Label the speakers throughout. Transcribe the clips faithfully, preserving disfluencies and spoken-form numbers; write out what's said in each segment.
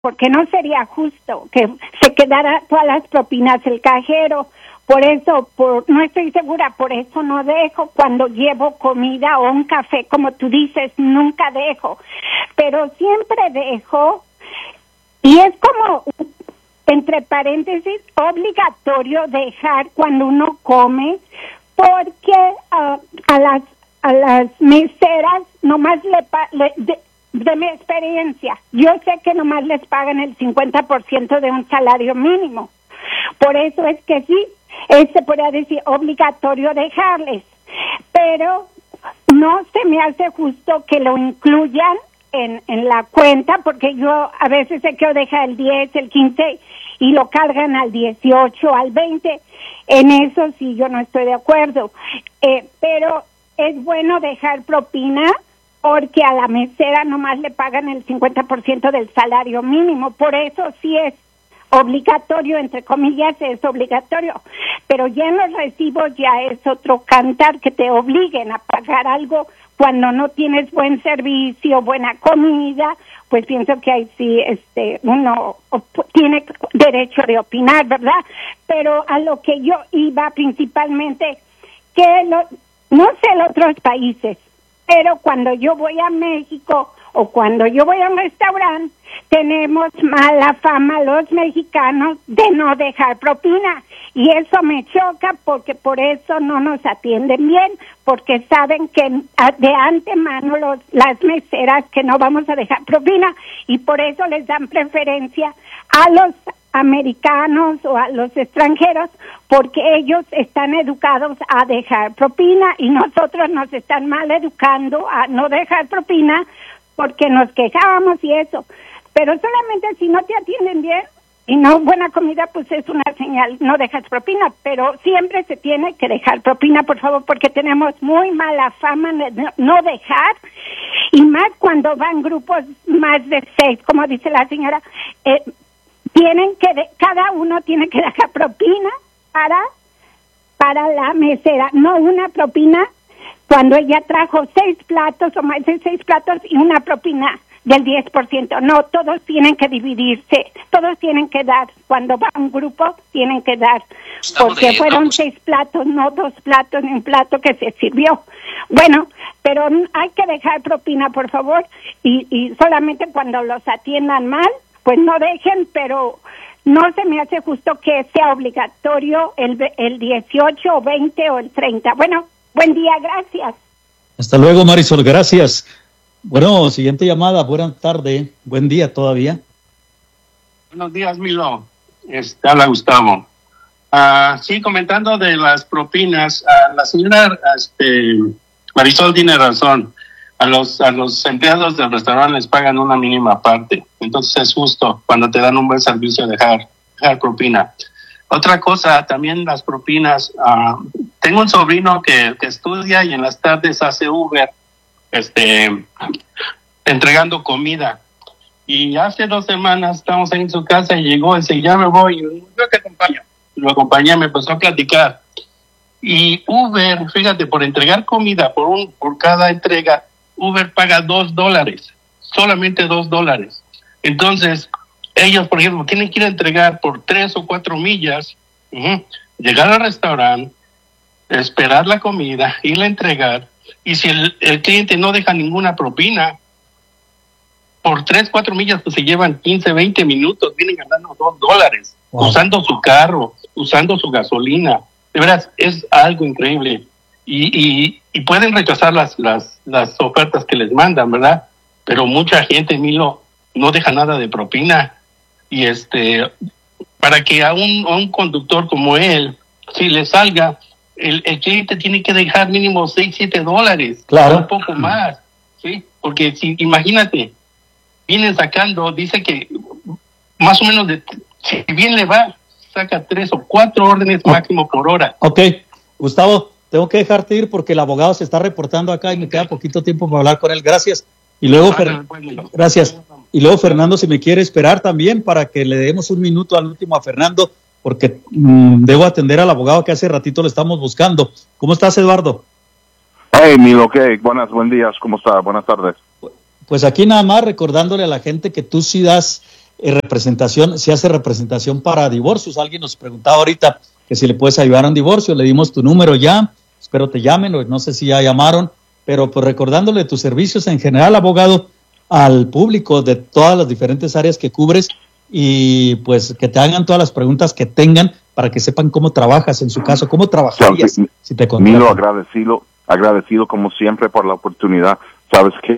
Speaker 1: porque no sería justo que se quedara todas las propinas el cajero. Por eso, por, no estoy segura, por eso no dejo. Cuando llevo comida o un café, como tú dices, nunca dejo. Pero siempre dejo, y es como, entre paréntesis, obligatorio dejar cuando uno come, porque uh, a las a las meseras nomás le, pa le de, de mi experiencia, yo sé que nomás les pagan el cincuenta por ciento de un salario mínimo. Por eso es que sí, se podría decir obligatorio dejarles, pero no se me hace justo que lo incluyan en, en la cuenta, porque yo a veces sé que deja el diez, el quince y lo cargan al dieciocho, al veinte. En eso sí yo no estoy de acuerdo, eh, pero es bueno dejar propina, porque a la mesera nomás le pagan el cincuenta por ciento del salario mínimo. Por eso sí es obligatorio, entre comillas, es obligatorio. Pero ya en los recibos ya es otro cantar, que te obliguen a pagar algo cuando no tienes buen servicio, buena comida. Pues pienso que ahí sí este uno tiene derecho de opinar, ¿verdad? Pero a lo que yo iba principalmente, que lo, no sé en otros países, pero cuando yo voy a México o cuando yo voy a un restaurante, tenemos mala fama los mexicanos de no dejar propina, y eso me choca, porque por eso no nos atienden bien, porque saben que de antemano los, las meseras que no vamos a dejar propina, y por eso les dan preferencia a los americanos o a los extranjeros, porque ellos están educados a dejar propina y nosotros nos están mal educando a no dejar propina porque nos quejábamos y eso. Pero solamente si no te atienden bien y no buena comida, pues es una señal, no dejas propina, pero siempre se tiene que dejar propina, por favor, porque tenemos muy mala fama de no dejar, y más cuando van grupos más de seis, como dice la señora, eh, tienen que, de, cada uno tiene que dejar propina para, para la mesera, no una propina cuando ella trajo seis platos o más de seis platos y una propina del diez por ciento. No, todos tienen que dividirse, todos tienen que dar. Cuando va un grupo, tienen que dar, porque fueron seis platos, no dos platos, ni un plato que se sirvió. Bueno, pero hay que dejar propina, por favor, y, y solamente cuando los atiendan mal, pues no dejen, pero no se me hace justo que sea obligatorio el, el dieciocho o veinte o el treinta. Bueno, buen día, gracias.
Speaker 2: Hasta luego, Marisol, gracias. Bueno, siguiente llamada, buena tarde, buen día todavía.
Speaker 3: Buenos días, Milo. Este, habla Gustavo. Uh, sí, comentando de las propinas, uh, la señora este, Marisol tiene razón. A los, a los empleados del restaurante les pagan una mínima parte. Entonces es justo cuando te dan un buen servicio dejar, dejar propina. Otra cosa, también las propinas. Uh, tengo un sobrino que, que estudia y en las tardes hace Uber, este, entregando comida. Y hace dos semanas estábamos ahí en su casa y llegó y dice, ya me voy, yo te acompaño. Lo acompañé, me empezó a platicar. Y Uber, fíjate, por entregar comida, por un por cada entrega, Uber paga dos dólares, solamente dos dólares. Entonces, ellos, por ejemplo, tienen que ir a entregar por tres o cuatro millas, uh-huh, llegar al restaurante, esperar la comida, ir a entregar, y si el, el cliente no deja ninguna propina, por tres, cuatro millas, pues se llevan quince, veinte minutos, vienen ganando dos dólares, wow, usando su carro, usando su gasolina. De veras, es algo increíble. Y, y, y pueden rechazar las, las, las ofertas que les mandan, ¿verdad? Pero mucha gente, Milo, no deja nada de propina. Y este, para que a un, a un conductor como él, si le salga, el, el cliente tiene que dejar mínimo seis, siete dólares.
Speaker 2: Claro.
Speaker 3: Un poco más, ¿sí? Porque si, imagínate, vienen sacando, dice que más o menos, de, si bien le va, saca tres o cuatro órdenes máximo por hora.
Speaker 2: Ok, Gustavo, tengo que dejarte ir porque el abogado se está reportando acá y me queda poquito tiempo para hablar con él. Gracias. Y luego, Fer... gracias. Y luego Fernando, si me quiere esperar también para que le demos un minuto al último a Fernando, porque mmm, debo atender al abogado que hace ratito lo estamos buscando. ¿Cómo estás, Eduardo?
Speaker 4: Hey, Milo, ¿qué? Buenas, buen días, ¿cómo está? Buenas tardes.
Speaker 2: Pues aquí nada más recordándole a la gente que tú sí das eh, representación, se hace representación para divorcios. Alguien nos preguntaba ahorita que si le puedes ayudar a un divorcio, le dimos tu número ya, espero te llamen, o no sé si ya llamaron, pero pues recordándole tus servicios en general, abogado, al público de todas las diferentes áreas que cubres, y pues que te hagan todas las preguntas que tengan para que sepan cómo trabajas en su caso, cómo trabajarías
Speaker 4: sí,
Speaker 2: si te contratan.
Speaker 4: Milo, agradecido, agradecido como siempre por la oportunidad. Sabes que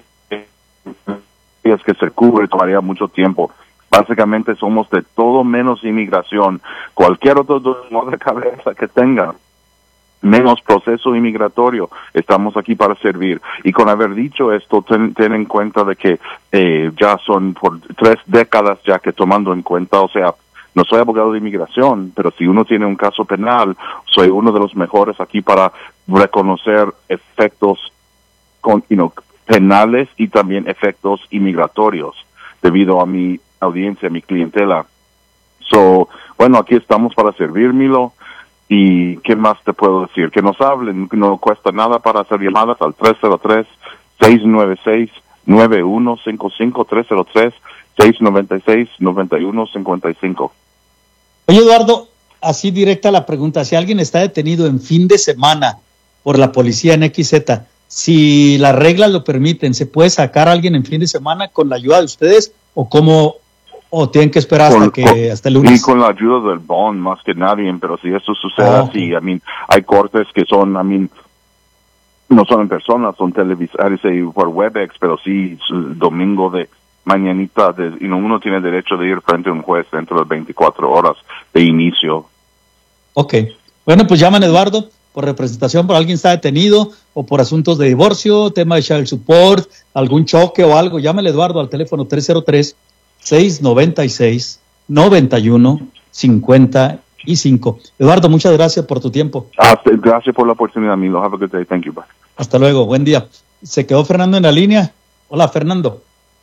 Speaker 4: es que se cubre, tomaría mucho tiempo. Básicamente somos de todo menos inmigración. Cualquier otro dolor de cabeza que tengan, menos proceso inmigratorio, estamos aquí para servir. Y con haber dicho esto, ten, ten en cuenta de que eh, ya son por tres décadas ya que tomando en cuenta, o sea, no soy abogado de inmigración, pero si uno tiene un caso penal, soy uno de los mejores aquí para reconocer efectos con, you know, penales y también efectos inmigratorios debido a mi audiencia, mi clientela. So, bueno, aquí estamos para servir, Milo. ¿Y qué más te puedo decir? Que nos hablen, no cuesta nada para hacer llamadas al tres cero tres, seis nueve seis, nueve uno cinco cinco, tres cero tres, seis nueve seis, nueve uno cinco cinco.
Speaker 2: Oye, Eduardo, así directa la pregunta, si alguien está detenido en fin de semana por la policía en equis zeta, si las reglas lo permiten, ¿se puede sacar a alguien en fin de semana con la ayuda de ustedes o cómo, o tienen que esperar hasta
Speaker 4: con,
Speaker 2: que
Speaker 4: con,
Speaker 2: hasta el lunes?
Speaker 4: Y con la ayuda del bond más que nadie, pero si eso sucede
Speaker 2: oh,
Speaker 4: así,
Speaker 2: okay.
Speaker 4: I mean, hay cortes que son, I mean, no son en persona, son televisados por Webex, pero sí domingo de mañanita, de, you know, uno tiene derecho de ir frente a un juez dentro de veinticuatro horas de inicio.
Speaker 2: Ok, bueno, pues llaman, Eduardo, por representación, por alguien está detenido o por asuntos de divorcio, tema de child support, algún choque o algo, llámale, Eduardo, al teléfono tres cero tres, seis nueve seis, nueve uno cinco cinco. Eduardo, muchas gracias por tu tiempo.
Speaker 4: Ah, gracias por la oportunidad, Milo. Have a good day. Thank you. Bye.
Speaker 2: Hasta luego, buen día. ¿Se quedó Fernando en la línea? Hola, Fernando.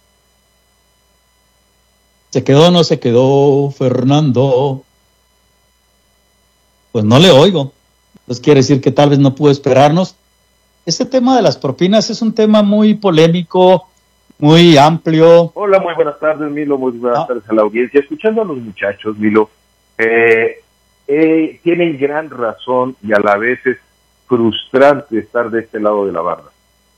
Speaker 2: ¿Se quedó o no se quedó Fernando? Pues no le oigo. Entonces quiere decir que tal vez no pudo esperarnos. Este tema de las propinas es un tema muy polémico, muy amplio.
Speaker 5: Hola, muy buenas tardes, Milo. Muy buenas ah. tardes a la audiencia. Escuchando a los muchachos, Milo, eh, eh, tienen gran razón y a la vez es frustrante estar de este lado de la barra.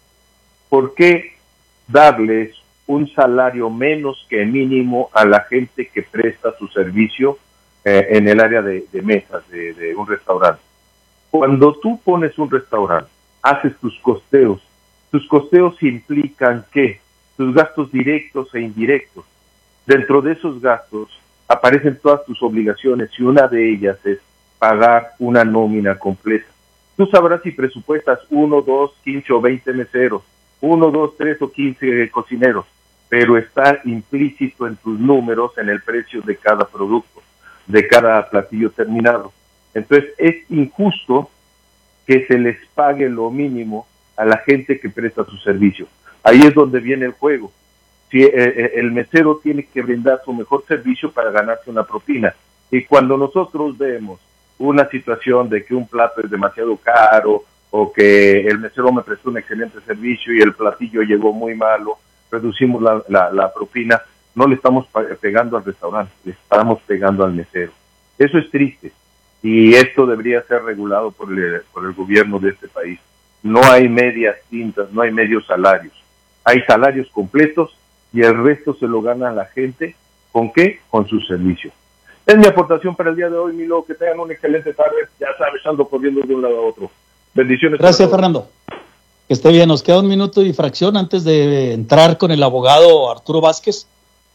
Speaker 5: ¿Por qué darles un salario menos que mínimo a la gente que presta su servicio eh, en el área de, de mesas de, de un restaurante? Cuando tú pones un restaurante, haces tus costeos. Tus costeos implican que tus gastos directos e indirectos. Dentro de esos gastos aparecen todas tus obligaciones y una de ellas es pagar una nómina completa. Tú sabrás si presupuestas uno, dos, quince o veinte meseros, uno, dos, tres o quince cocineros, pero está implícito en tus números en el precio de cada producto, de cada platillo terminado. Entonces es injusto que se les pague lo mínimo a la gente que presta su servicio. Ahí es donde viene el juego. Si eh, el mesero tiene que brindar su mejor servicio para ganarse una propina. Y cuando nosotros vemos una situación de que un plato es demasiado caro o que el mesero me prestó un excelente servicio y el platillo llegó muy malo, reducimos la, la, la propina, no le estamos pegando al restaurante, le estamos pegando al mesero. Eso es triste y esto debería ser regulado por el, por el gobierno de este país. No hay medias tintas, no hay medios salarios. Hay salarios completos y el resto se lo gana la gente. ¿Con qué? Con su servicio. Es mi aportación para el día de hoy, Milo. Que tengan una excelente tarde. Ya sabes, ando corriendo de un lado a otro. Bendiciones.
Speaker 2: Gracias, Fernando. Que esté bien. Nos queda un minuto y fracción antes de entrar con el abogado Arturo Vázquez.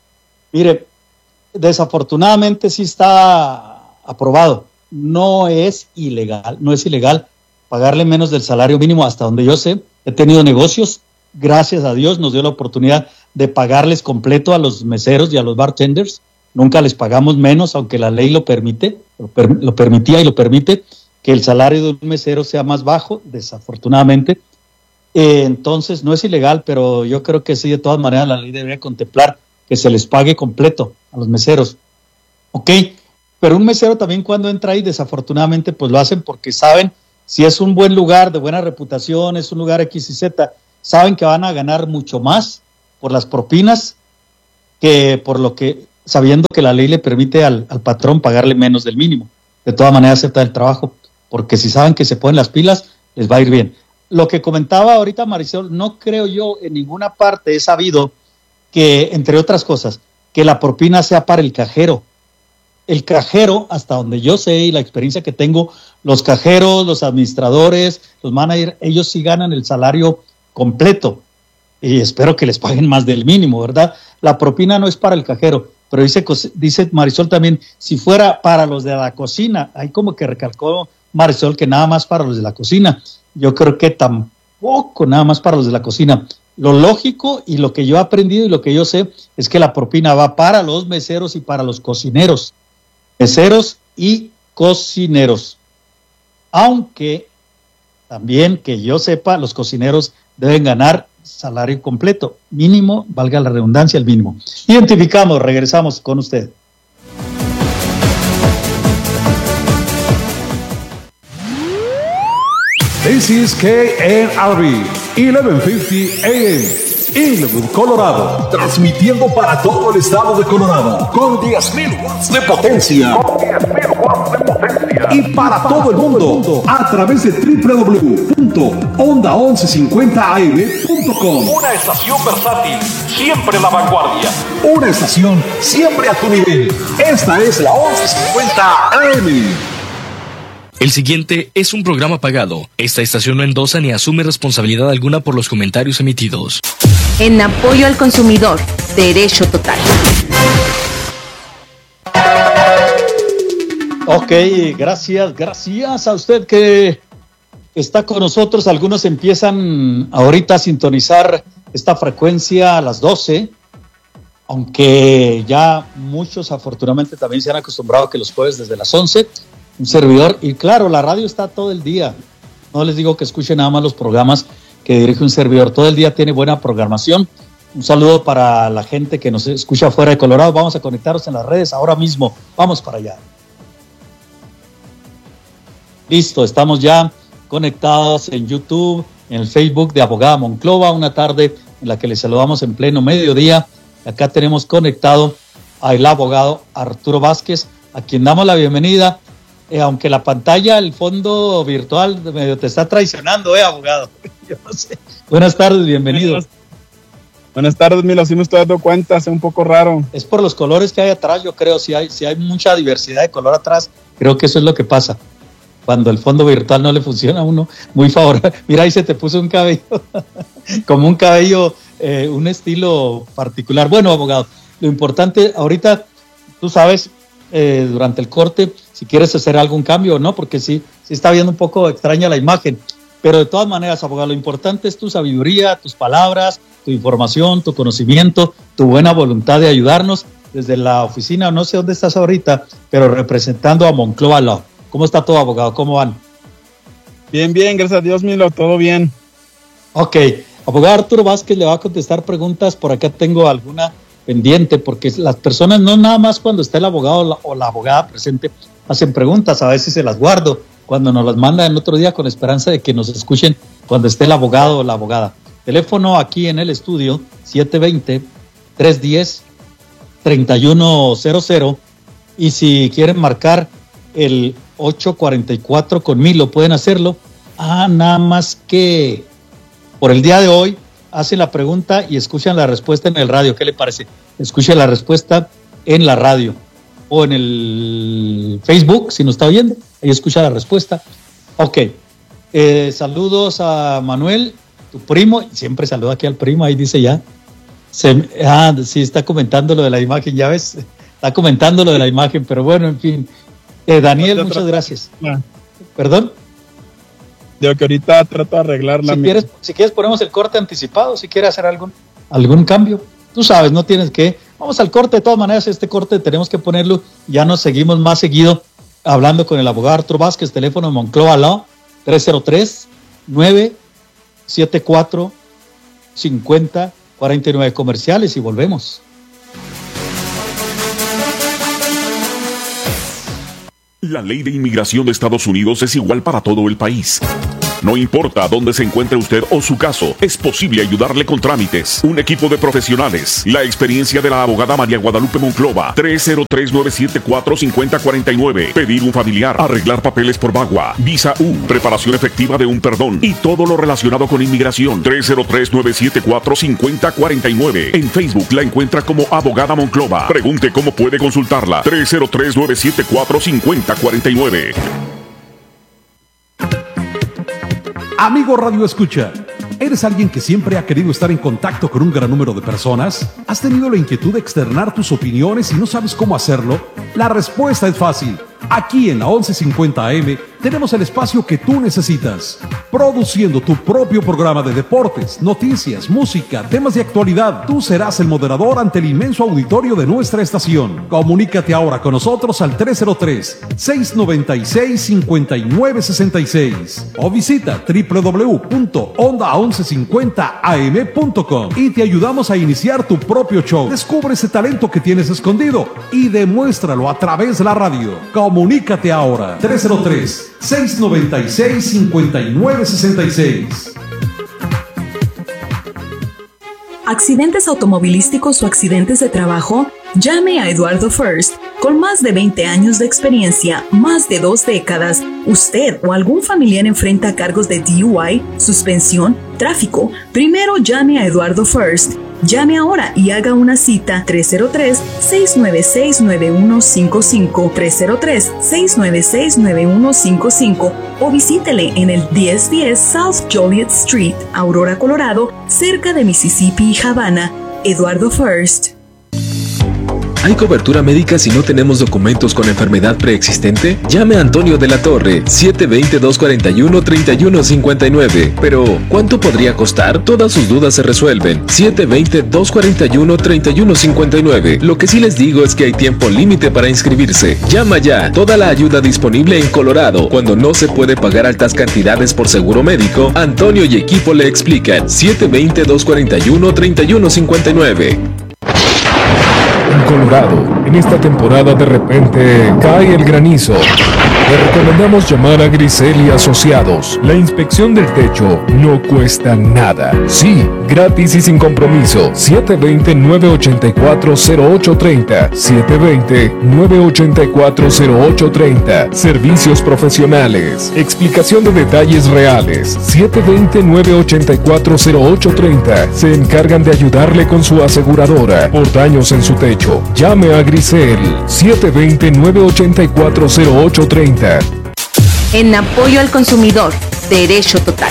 Speaker 2: Mire, desafortunadamente sí está aprobado. No es ilegal, no es ilegal pagarle menos del salario mínimo hasta donde yo sé. He tenido negocios, gracias a Dios nos dio la oportunidad de pagarles completo a los meseros y a los bartenders. Nunca les pagamos menos, aunque la ley lo permite, lo, per, lo permitía y lo permite, que el salario de un mesero sea más bajo, desafortunadamente. Eh, entonces no es ilegal, pero yo creo que sí, de todas maneras la ley debería contemplar que se les pague completo a los meseros. Ok, pero un mesero también cuando entra ahí, desafortunadamente, pues lo hacen porque saben si es un buen lugar, de buena reputación, es un lugar X y Z, saben que van a ganar mucho más por las propinas que por lo que sabiendo que la ley le permite al, al patrón pagarle menos del mínimo. De todas maneras acepta el trabajo, porque si saben que se ponen las pilas, les va a ir bien. Lo que comentaba ahorita Marisol, no creo yo en ninguna parte he sabido que, entre otras cosas, que la propina sea para el cajero. El cajero, hasta donde yo sé y la experiencia que tengo, los cajeros, los administradores, los managers, ellos sí ganan el salario completo y espero que les paguen más del mínimo, ¿verdad? La propina no es para el cajero, pero dice, dice Marisol también, si fuera para los de la cocina, ahí como que recalcó Marisol que nada más para los de la cocina. Yo creo que tampoco nada más para los de la cocina. Lo lógico y lo que yo he aprendido y lo que yo sé es que la propina va para los meseros y para los cocineros. Meseros y cocineros. Aunque también que yo sepa, los cocineros deben ganar salario completo, mínimo, valga la redundancia, el mínimo. Identificamos, regresamos con usted.
Speaker 6: This is K N R B, eleven fifty A M. Inglewood, Colorado, transmitiendo para todo el estado de Colorado con diez mil watts de potencia. Con diez mil watts de potencia. Y para todo el mundo a través de doble u doble u doble u punto onda once cincuenta a eme punto com. Una estación versátil, siempre la vanguardia. Una estación siempre a tu nivel. Esta es la once cincuenta A M.
Speaker 7: El siguiente es un programa pagado. Esta estación no endosa ni asume responsabilidad alguna por los comentarios emitidos.
Speaker 8: En apoyo al consumidor, derecho total.
Speaker 2: Ok, gracias, gracias a usted que está con nosotros. Algunos empiezan ahorita a sintonizar esta frecuencia a las doce, aunque ya muchos afortunadamente también se han acostumbrado a que los jueves desde las once, un servidor, y claro, la radio está todo el día. No les digo que escuchen nada más los programas que dirige un servidor, todo el día tiene buena programación. Un saludo para la gente que nos escucha fuera de Colorado. Vamos a conectarnos en las redes ahora mismo, vamos para allá. Listo, estamos ya conectados en YouTube, en el Facebook de Abogada Monclova, una tarde en la que les saludamos en pleno mediodía. Acá tenemos conectado al abogado Arturo Vázquez, a quien damos la bienvenida. Eh, aunque la pantalla, el fondo virtual medio te está traicionando, eh, abogado. Yo no sé. Buenas tardes, bienvenido.
Speaker 9: Buenas, buenas tardes, Milo, sí me estoy dando cuenta, es un poco raro.
Speaker 2: Es por los colores que hay atrás, yo creo, si hay, si hay mucha diversidad de color atrás, creo que eso es lo que pasa. Cuando el fondo virtual no le funciona a uno, muy favorable. Mira, ahí se te puso un cabello, como un cabello, eh, un estilo particular. Bueno, abogado, lo importante, ahorita, tú sabes, eh, durante el corte, si quieres hacer algún cambio o no, porque sí, sí está viendo un poco extraña la imagen, pero de todas maneras, abogado, lo importante es tu sabiduría, tus palabras, tu información, tu conocimiento, tu buena voluntad de ayudarnos desde la oficina, no sé dónde estás ahorita, pero representando a Monclova Law. ¿Cómo está todo, abogado? ¿Cómo van?
Speaker 9: Bien, bien, gracias a Dios, Milo, todo bien.
Speaker 2: Ok, abogado Arturo Vázquez le va a contestar preguntas, por acá tengo alguna pendiente, porque las personas no nada más cuando está el abogado o la, o la abogada presente hacen preguntas, a veces se las guardo cuando nos las mandan el otro día con esperanza de que nos escuchen cuando esté el abogado o la abogada. Teléfono aquí en el estudio siete dos cero, tres uno cero, tres uno cero cero, y si quieren marcar el ocho cuarenta y cuatro con Milo pueden hacerlo. Ah, nada más que por el día de hoy hacen la pregunta y escuchan la respuesta en el radio. ¿Qué le parece? Escuchen la respuesta en la radio o en el Facebook, si nos está oyendo, ahí escucha la respuesta. Ok, eh, saludos a Manuel, tu primo, siempre saluda aquí al primo, ahí dice ya. Se, ah, sí, está comentando lo de la imagen, ya ves, está comentando lo de la imagen, pero bueno, en fin. Eh, Daniel, muchas gracias. No. ¿Perdón?
Speaker 9: Digo que ahorita trato de arreglarla.
Speaker 2: Si quieres, si quieres ponemos el corte anticipado, si quieres hacer algún, algún cambio. Tú sabes, no tienes que. Vamos al corte, de todas maneras, este corte tenemos que ponerlo. Ya nos seguimos más seguido hablando con el abogado Arturo Vázquez, teléfono de Monclova Law, tres cero tres, nueve siete cuatro, cinco cero cuatro nueve, comerciales y volvemos.
Speaker 10: La ley de inmigración de Estados Unidos es igual para todo el país.
Speaker 6: No importa dónde se encuentre usted o su caso, es posible ayudarle con trámites. Un equipo de profesionales. La experiencia de la abogada María Guadalupe Monclova. tres cero tres, nueve siete cuatro, cinco cero cuatro nueve. Pedir un familiar. Arreglar papeles por Bagua. Visa U. Preparación efectiva de un perdón. Y todo lo relacionado con inmigración. tres cero tres, nueve siete cuatro, cinco cero cuatro nueve. En Facebook la encuentra como abogada Monclova. Pregunte cómo puede consultarla. tres cero tres, nueve siete cuatro, cinco cero cuatro nueve. Amigo Radio Escucha, ¿eres alguien que siempre ha querido estar en contacto con un gran número de personas? ¿Has tenido la inquietud de externar tus opiniones y no sabes cómo hacerlo? La respuesta es fácil. Aquí en la once cincuenta A M tenemos el espacio que tú necesitas, produciendo tu propio programa de deportes, noticias, música, temas de actualidad. Tú serás el moderador ante el inmenso auditorio de nuestra estación. Comunícate ahora con nosotros al tres cero tres, seis nueve seis, cinco nueve seis seis o visita doble u doble u doble u punto onda once cincuenta a m punto com y te ayudamos a iniciar tu propio show. Descubre ese talento que tienes escondido y demuéstralo a través de la radio. Comunícate ahora, tres cero tres, seis nueve seis, cinco nueve seis seis.
Speaker 10: ¿Accidentes automovilísticos o accidentes de trabajo? Llame a Eduardo First. Con más de veinte años de experiencia, más de dos décadas, usted o algún familiar enfrenta cargos de D U I, suspensión, tráfico. Primero llame a Eduardo First. Llame ahora y haga una cita tres cero tres, seis nueve seis, nueve uno cinco cinco, tres cero tres, seis nueve seis, nueve uno cinco cinco o visítele en el diez diez South Joliet Street, Aurora, Colorado, cerca de Mississippi y Havana. Eduardo First.
Speaker 11: ¿Hay cobertura médica si no tenemos documentos con enfermedad preexistente? Llame a Antonio de la Torre, siete dos cero, dos cuatro uno, tres uno cinco nueve. Pero, ¿cuánto podría costar? Todas sus dudas se resuelven. siete dos cero, dos cuatro uno, tres uno cinco nueve. Lo que sí les digo es que hay tiempo límite para inscribirse. Llama ya. Toda la ayuda disponible en Colorado. Cuando no se puede pagar altas cantidades por seguro médico, Antonio y equipo le explican. siete dos cero, dos cuatro uno, tres uno cinco nueve.
Speaker 12: En Colorado, en esta temporada de repente cae el granizo. Le recomendamos llamar a Grisel y Asociados. La inspección del techo no cuesta nada. Sí, gratis y sin compromiso. siete dos cero, nueve ocho cuatro, cero ocho tres cero. siete dos cero, nueve ocho cuatro, cero ocho tres cero. Servicios profesionales. Explicación de detalles reales. siete dos cero, nueve ocho cuatro, cero ocho tres cero. Se encargan de ayudarle con su aseguradora por daños en su techo. Llame a Grisel. siete dos cero, nueve ocho cuatro, cero ocho tres cero.
Speaker 8: En apoyo al consumidor, derecho total.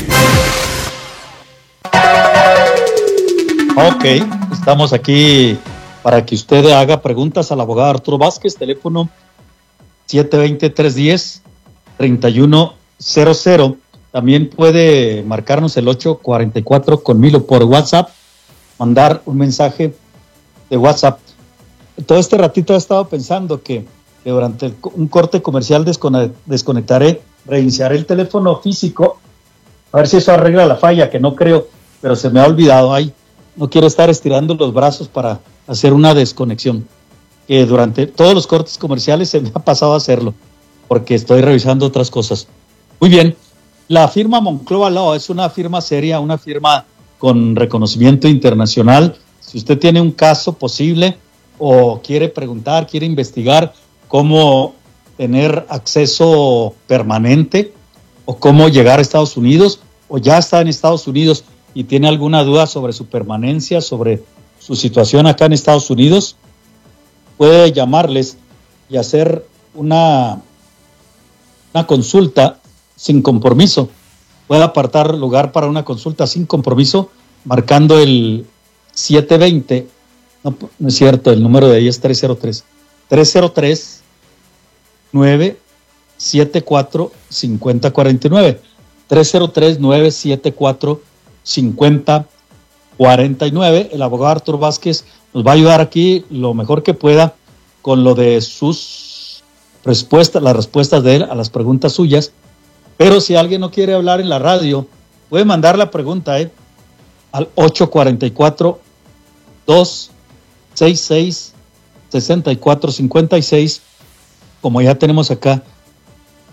Speaker 2: Ok, estamos aquí para que usted haga preguntas al abogado Arturo Vázquez, teléfono siete dos cero, tres uno cero, tres uno cero cero. También puede marcarnos el ocho cuarenta y cuatro con Milo por WhatsApp, mandar un mensaje de WhatsApp. Todo este ratito he estado pensando que que durante el, un corte comercial desconectaré, reiniciaré el teléfono físico, a ver si eso arregla la falla, que no creo, pero se me ha olvidado. Ay, no quiero estar estirando los brazos para hacer una desconexión, que durante todos los cortes comerciales se me ha pasado a hacerlo, porque estoy revisando otras cosas. Muy bien, la firma Monclova Law es una firma seria, una firma con reconocimiento internacional. Si usted tiene un caso posible o quiere preguntar, quiere investigar cómo tener acceso permanente o cómo llegar a Estados Unidos, o ya está en Estados Unidos y tiene alguna duda sobre su permanencia, sobre su situación acá en Estados Unidos, puede llamarles y hacer una, una consulta sin compromiso. Puede apartar lugar para una consulta sin compromiso marcando el siete dos cero, no, no es cierto, el número de ahí es tres cero tres, tres cero tres, nueve siete cuatro, cinco cero cuatro nueve, tres cero tres, nueve siete cuatro, cinco cero cuatro nueve. El abogado Arturo Vázquez nos va a ayudar aquí lo mejor que pueda con lo de sus respuestas, las respuestas de él a las preguntas suyas. Pero si alguien no quiere hablar en la radio, puede mandar la pregunta ¿eh? al ocho cuarenta y cuatro, dos sesenta y seis, sesenta y cuatro cincuenta y seis. Como ya tenemos acá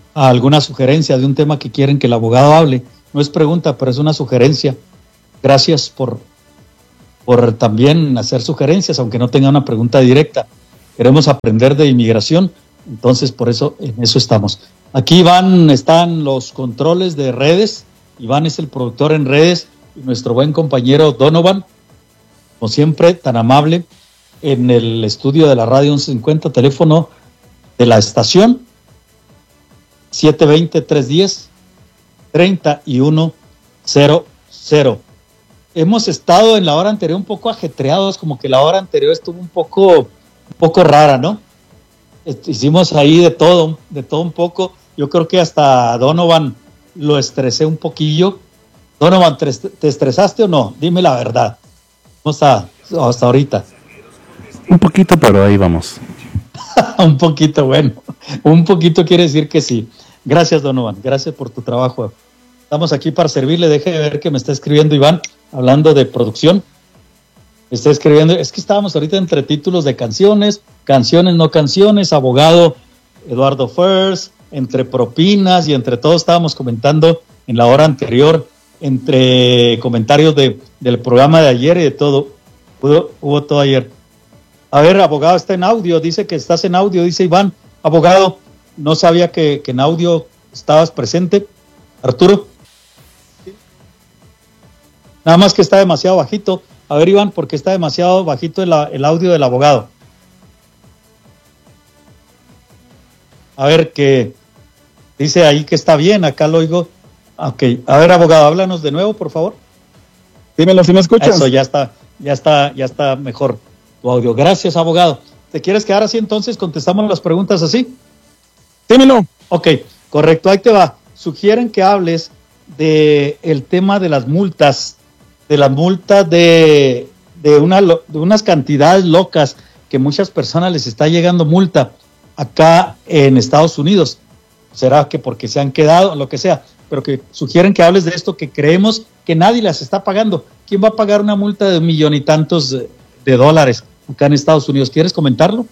Speaker 2: a alguna sugerencia de un tema que quieren que el abogado hable. No es pregunta, pero es una sugerencia. Gracias por, por también hacer sugerencias, aunque no tenga una pregunta directa. Queremos aprender de inmigración, entonces por eso en eso estamos. Aquí Iván, están los controles de redes. Iván es el productor en redes y nuestro buen compañero Donovan, como siempre, tan amable, en el estudio de la radio once cincuenta, teléfono de la estación siete dos cero, tres uno cero, tres uno cero cero. Hemos estado en la hora anterior un poco ajetreados, como que la hora anterior estuvo un poco, un poco rara, ¿no? Hicimos ahí de todo, de todo un poco. Yo creo que hasta Donovan lo estresé un poquillo. Donovan, ¿te estresaste o no? Dime la verdad. ¿Cómo está hasta ahorita?
Speaker 13: Un poquito, pero ahí vamos.
Speaker 2: Un poquito, bueno. Un poquito quiere decir que sí. Gracias, Donovan. Gracias por tu trabajo. Estamos aquí para servirle. Deje de ver que me está escribiendo Iván, hablando de producción. Me está escribiendo. Es que estábamos ahorita entre títulos de canciones, canciones, no canciones, abogado Eduardo First, entre propinas y entre todos estábamos comentando en la hora anterior, entre comentarios de, del programa de ayer y de todo. Hubo, hubo todo ayer. A ver, abogado, está en audio, dice que estás en audio, dice Iván. Abogado, no sabía que, que en audio estabas presente. Arturo. Nada más que está demasiado bajito. A ver, Iván, ¿por qué está demasiado bajito el, el audio del abogado? A ver, que dice ahí que está bien, acá lo oigo. Ok, a ver, abogado, háblanos de nuevo, por favor.
Speaker 9: Dímelo, si me escuchas.
Speaker 2: Eso, ya está, ya está, ya está mejor tu audio. Gracias, abogado. ¿Te quieres quedar así entonces? ¿Contestamos las preguntas así?
Speaker 9: Dímelo.
Speaker 2: Ok, correcto, ahí te va. Sugieren que hables de el tema de las multas, de las multas de, de, una, de unas cantidades locas que muchas personas les está llegando multa acá en Estados Unidos. Será que porque se han quedado, lo que sea, pero que sugieren que hables de esto, que creemos que nadie las está pagando. ¿Quién va a pagar una multa de un millón y tantos de, de dólares acá en Estados Unidos? ¿Quieres comentarlo?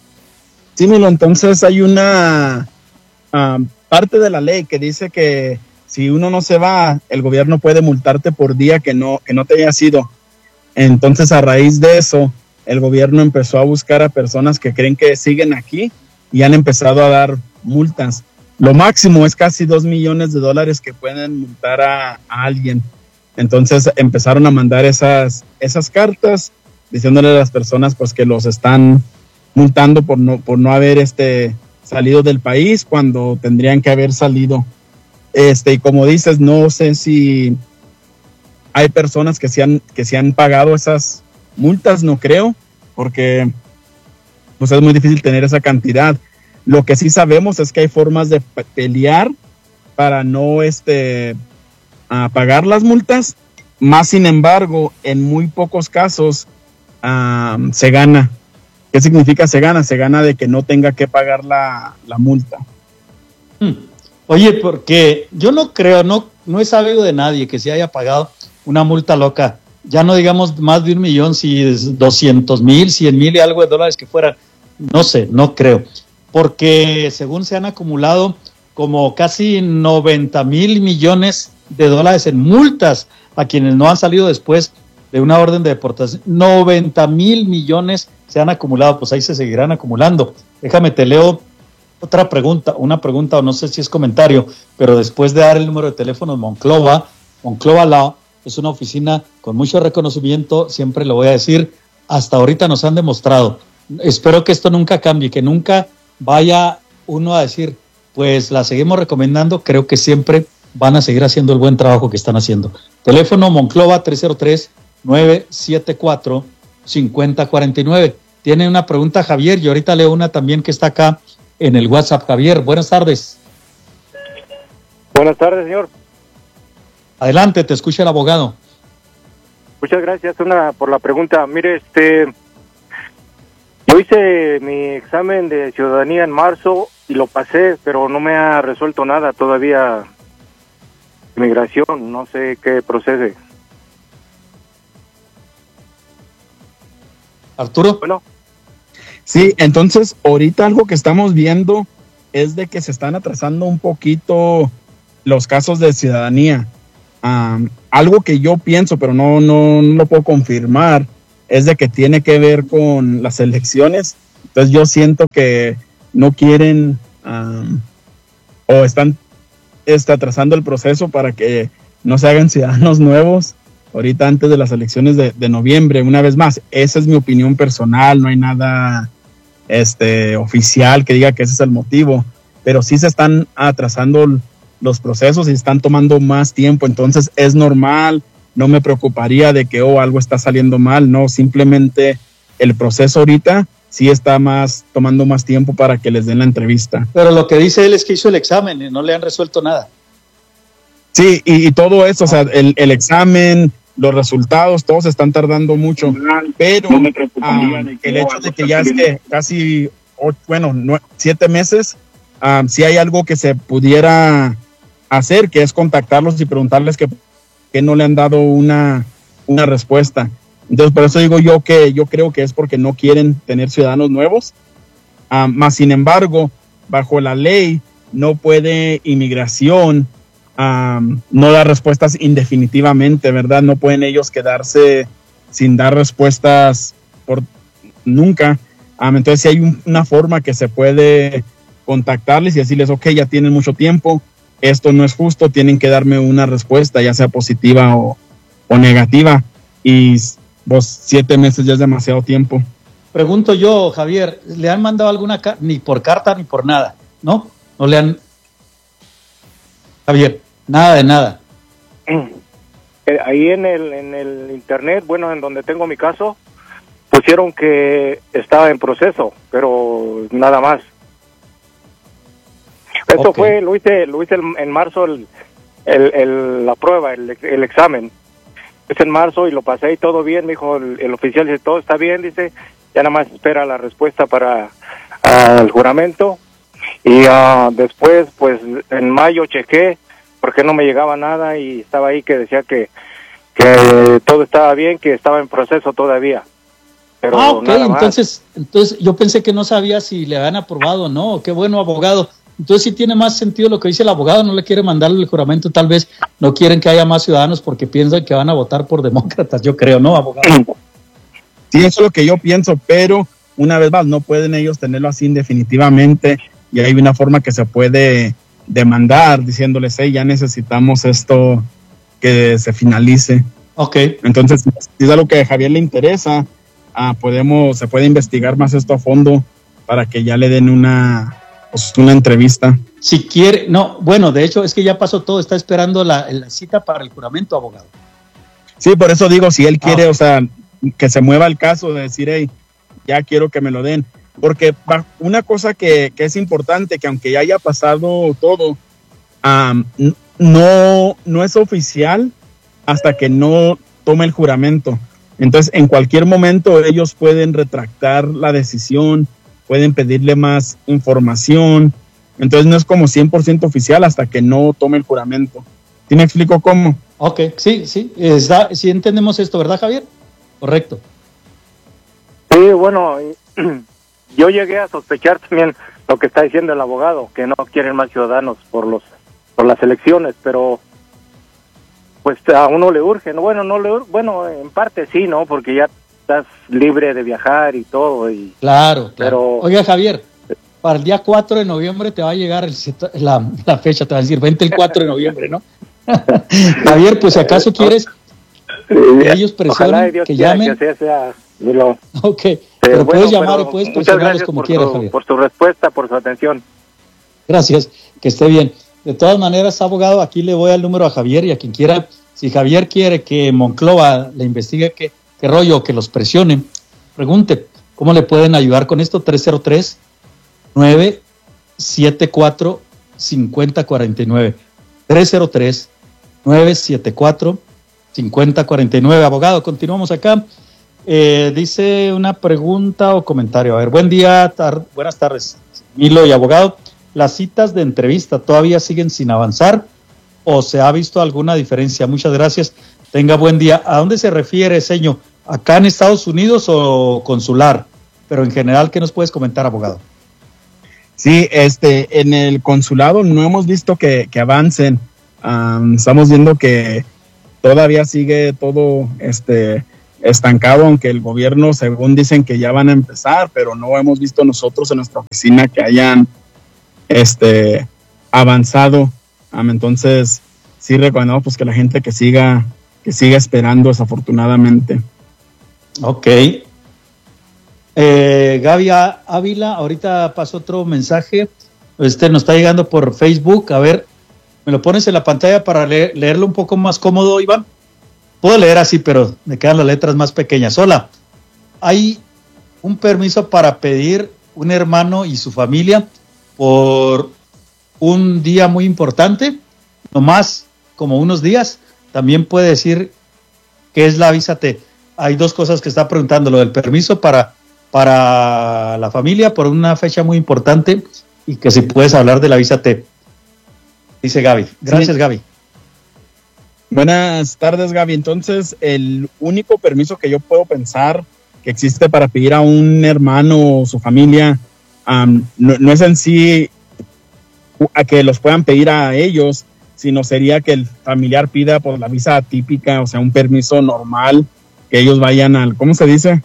Speaker 9: Sí, Milo, entonces hay una uh, parte de la ley que dice que si uno no se va, el gobierno puede multarte por día que no, que no te haya ido. Entonces, a raíz de eso, el gobierno empezó a buscar a personas que creen que siguen aquí y han empezado a dar multas. Lo máximo es casi dos millones de dólares que pueden multar a, a alguien. Entonces empezaron a mandar esas, esas cartas diciéndole a las personas pues que los están multando por no, por no haber este, salido del país cuando tendrían que haber salido. Este, y como dices, no sé si hay personas que se han, que se han pagado esas multas, no creo, porque pues es muy difícil tener esa cantidad. Lo que sí sabemos es que hay formas de pelear para no este, a pagar las multas, más sin embargo, en muy pocos casos um, se gana. ¿Qué significa se gana? Se gana de que no tenga que pagar la, la multa.
Speaker 2: Hmm. Oye, porque yo no creo, no, no he sabido de nadie que se haya pagado una multa loca. Ya no digamos más de un millón, si es doscientos mil, cien mil y algo de dólares que fueran. No sé, no creo. Porque según se han acumulado como casi noventa mil millones de dólares en multas a quienes no han salido después de una orden de deportación. noventa mil millones se han acumulado, pues ahí se seguirán acumulando. Déjame, te leo otra pregunta, una pregunta o no sé si es comentario, pero después de dar el número de teléfono de Monclova, Monclova Law es una oficina con mucho reconocimiento, siempre lo voy a decir, hasta ahorita nos han demostrado. Espero que esto nunca cambie, que nunca vaya uno a decir, pues la seguimos recomendando, creo que siempre van a seguir haciendo el buen trabajo que están haciendo. Teléfono Monclova tres cero tres, nueve siete cuatro, cinco cero cuatro nueve. Tiene una pregunta Javier y ahorita leo una también que está acá en el WhatsApp. Javier, buenas tardes.
Speaker 14: Buenas tardes, señor.
Speaker 2: Adelante, te escucha el abogado.
Speaker 14: Muchas gracias una por la pregunta. Mire, este, yo hice mi examen de ciudadanía en marzo y lo pasé, pero no me ha resuelto nada todavía. Inmigración, no sé qué procede.
Speaker 2: Arturo.
Speaker 14: Bueno.
Speaker 9: Sí, entonces ahorita algo que estamos viendo es de que se están atrasando un poquito los casos de ciudadanía. Um, algo que yo pienso, pero no, no, no lo puedo confirmar, es de que tiene que ver con las elecciones. Entonces yo siento que no quieren um, o están está atrasando el proceso para que no se hagan ciudadanos nuevos ahorita antes de las elecciones de, de noviembre. Una vez más, esa es mi opinión personal, no hay nada este, oficial que diga que ese es el motivo, pero sí se están atrasando los procesos y están tomando más tiempo, entonces es normal, no me preocuparía de que oh, algo está saliendo mal, no, simplemente el proceso ahorita sí está más tomando más tiempo para que les den la entrevista.
Speaker 2: Pero lo que dice él es que hizo el examen y no le han resuelto nada.
Speaker 9: Sí, y, y todo eso, o sea, el, el examen, los resultados, todos están tardando mucho, pero um, el hecho de que ya esté casi, ocho, bueno, no, siete meses, um, si hay algo que se pudiera hacer, que es contactarlos y preguntarles que, que no le han dado una, una respuesta. Entonces, por eso digo yo que yo creo que es porque no quieren tener ciudadanos nuevos, um, más sin embargo, bajo la ley, no puede inmigración Um, no dar respuestas indefinitivamente, ¿verdad? No pueden ellos quedarse sin dar respuestas por nunca. Um, entonces, si hay un, una forma que se puede contactarles y decirles, ok, ya tienen mucho tiempo, esto no es justo, tienen que darme una respuesta, ya sea positiva o, o negativa. Y vos, siete meses ya es demasiado tiempo.
Speaker 2: Pregunto yo, Javier, ¿le han mandado alguna carta, ni por carta ni por nada? ¿No? No le han... Javier. Nada de nada.
Speaker 14: Ahí en el en el internet, bueno, en donde tengo mi caso, pusieron que estaba en proceso, pero nada más. Esto okay. fue, lo hice, lo hice en marzo, el, el, el, la prueba, el, el examen. Es en marzo y lo pasé y todo bien, me dijo el, el oficial, dice, todo está bien, dice, ya nada más espera la respuesta para uh, el juramento. Y uh, después, pues, en mayo chequé, porque no me llegaba nada y estaba ahí que decía que, que todo estaba bien, que estaba en proceso todavía. Pero
Speaker 2: ah, ok,
Speaker 14: nada
Speaker 2: entonces, entonces yo pensé que no sabía si le habían aprobado o no. Qué bueno, abogado. Entonces sí tiene más sentido lo que dice el abogado, no le quiere mandarle el juramento, tal vez no quieren que haya más ciudadanos porque piensan que van a votar por demócratas, yo creo, ¿no, abogado?
Speaker 9: Sí, eso es lo que yo pienso, pero una vez más, no pueden ellos tenerlo así indefinitivamente y hay una forma que se puede demandar diciéndoles, hey, ya necesitamos esto que se finalice.
Speaker 2: Ok.
Speaker 9: Entonces, si es algo que a Javier le interesa, ah, podemos, se puede investigar más esto a fondo para que ya le den una, pues, una entrevista.
Speaker 2: Si quiere, no, bueno, de hecho es que ya pasó todo, está esperando la, la cita para el juramento, abogado.
Speaker 9: Sí, por eso digo, si él quiere,
Speaker 2: ah, okay.
Speaker 9: o sea, que se mueva el caso de decir, hey, ya quiero que me lo den. Porque una cosa que, que es importante, que aunque ya haya pasado todo, um, no, no es oficial hasta que no tome el juramento. Entonces, en cualquier momento ellos pueden retractar la decisión, pueden pedirle más información. Entonces, no es como cien por ciento oficial hasta que no tome el juramento. ¿Sí me explico cómo?
Speaker 2: Ok, sí, sí, está, sí entendemos esto, ¿verdad, Javier? Correcto.
Speaker 14: Sí, bueno... Yo llegué a sospechar también lo que está diciendo el abogado, que no quieren más ciudadanos por los por las elecciones, pero pues a uno le urge, ¿no? Bueno, no le urge, bueno, en parte sí, ¿no? Porque ya estás libre de viajar y todo. Y,
Speaker 2: claro, claro.
Speaker 14: Pero,
Speaker 2: oiga, Javier, para el día cuatro de noviembre te va a llegar el, la, la fecha, te va a decir, vente el cuatro de noviembre, ¿no? Javier, pues si acaso quieres que ellos presionen, que llamen.
Speaker 14: Que sea, lo...
Speaker 2: Ok. Pero bueno, puedes llamar o puedes presionarlos como
Speaker 14: por
Speaker 2: quieras,
Speaker 14: su,
Speaker 2: Javier.
Speaker 14: por su respuesta, por su atención.
Speaker 2: Gracias, que esté bien. De todas maneras, abogado, aquí le voy al número a Javier y a quien quiera. Si Javier quiere que Monclova le investigue qué, qué rollo, que los presione, pregunte cómo le pueden ayudar con esto. Tres cero tres, nueve siete cuatro, cinco cero cuatro nueve. tres cero tres, nueve siete cuatro, cinco cero cuatro nueve. Abogado, continuamos acá. Eh, dice una pregunta o comentario. A ver, buen día, tar- buenas tardes, Milo y abogado. ¿Las citas de entrevista todavía siguen sin avanzar o se ha visto alguna diferencia? Muchas gracias. Tenga buen día. ¿A dónde se refiere, señor? ¿Acá en Estados Unidos o consular? Pero en general, ¿qué nos puedes comentar, abogado?
Speaker 9: Sí, este, en el consulado no hemos visto que, que avancen. Um, estamos viendo que todavía sigue todo este estancado, aunque el gobierno, según dicen que ya van a empezar, pero no hemos visto nosotros en nuestra oficina que hayan este avanzado. Um, entonces, sí recomendamos pues que la gente que siga, que siga esperando, desafortunadamente.
Speaker 2: Ok. Eh, Gaby Ávila, ahorita pasó otro mensaje, este nos está llegando por Facebook, a ver, ¿me lo pones en la pantalla para leer, leerlo un poco más cómodo, Iván? Puedo leer así, pero me quedan las letras más pequeñas. Hola, hay un permiso para pedir un hermano y su familia por un día muy importante, nomás como unos días. También puede decir que es la visa T. Hay dos cosas que está preguntando, lo del permiso para para la familia por una fecha muy importante y que si puedes hablar de la visa T. Dice Gaby. Gracias, sí. Gaby.
Speaker 9: Buenas tardes, Gaby. Entonces, el único permiso que yo puedo pensar que existe para pedir a un hermano o su familia um, no, no es en sí a que los puedan pedir a ellos, sino sería que el familiar pida por la visa típica, o sea, un permiso normal, que ellos vayan al, ¿cómo se dice?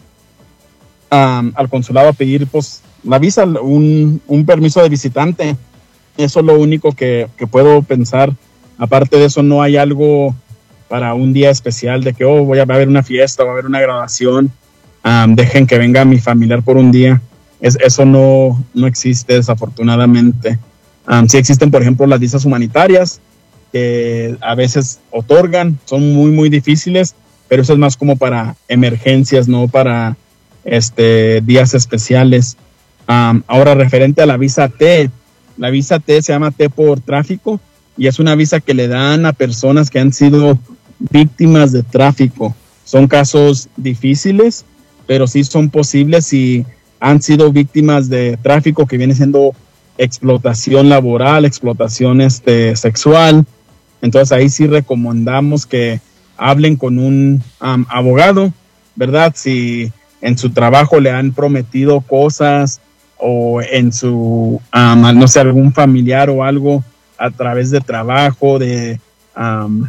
Speaker 9: Um, al consulado a pedir pues la visa, un, un permiso de visitante. Eso es lo único que, que puedo pensar. Aparte de eso, no hay algo para un día especial de que oh, voy a va a haber una fiesta, va a haber una graduación, um, dejen que venga mi familiar por un día. Es, eso no, no existe, desafortunadamente. Um, sí existen, por ejemplo, las visas humanitarias que a veces otorgan, son muy muy difíciles, pero eso es más como para emergencias, no para este días especiales. Um, ahora, referente a la visa T, la visa T se llama T por tráfico y es una visa que le dan a personas que han sido víctimas de tráfico. Son casos difíciles, pero sí son posibles si han sido víctimas de tráfico, que viene siendo explotación laboral, explotación este, sexual. Entonces ahí sí recomendamos que hablen con un um, abogado, ¿verdad? Si en su trabajo le han prometido cosas o en su, um, no sé, algún familiar o algo a través de trabajo, de, um,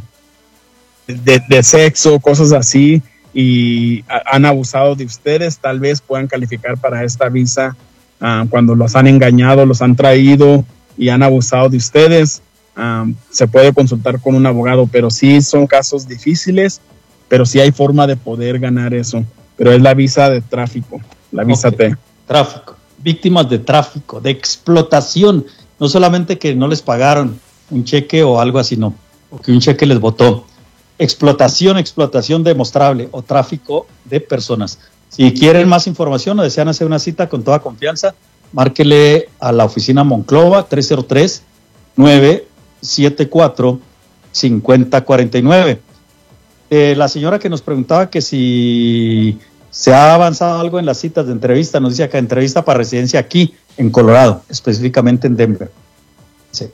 Speaker 9: de, de sexo, cosas así, y a, han abusado de ustedes, tal vez puedan calificar para esta visa um, cuando los han engañado, los han traído y han abusado de ustedes. Um, se puede consultar con un abogado, pero sí son casos difíciles, pero sí hay forma de poder ganar eso. Pero es la visa de tráfico, la visa okay. T.
Speaker 2: Tráfico, víctimas de tráfico, de explotación, no solamente que no les pagaron un cheque o algo así, no, o que un cheque les botó. Explotación, explotación demostrable o tráfico de personas. Si quieren más información o desean hacer una cita con toda confianza, márquele a la oficina Monclova tres cero tres, nueve siete cuatro, cinco cero cuatro nueve. Eh, la señora que nos preguntaba que si se ha avanzado algo en las citas de entrevista, nos dice acá, entrevista para residencia aquí en Colorado, específicamente en Denver. Sí,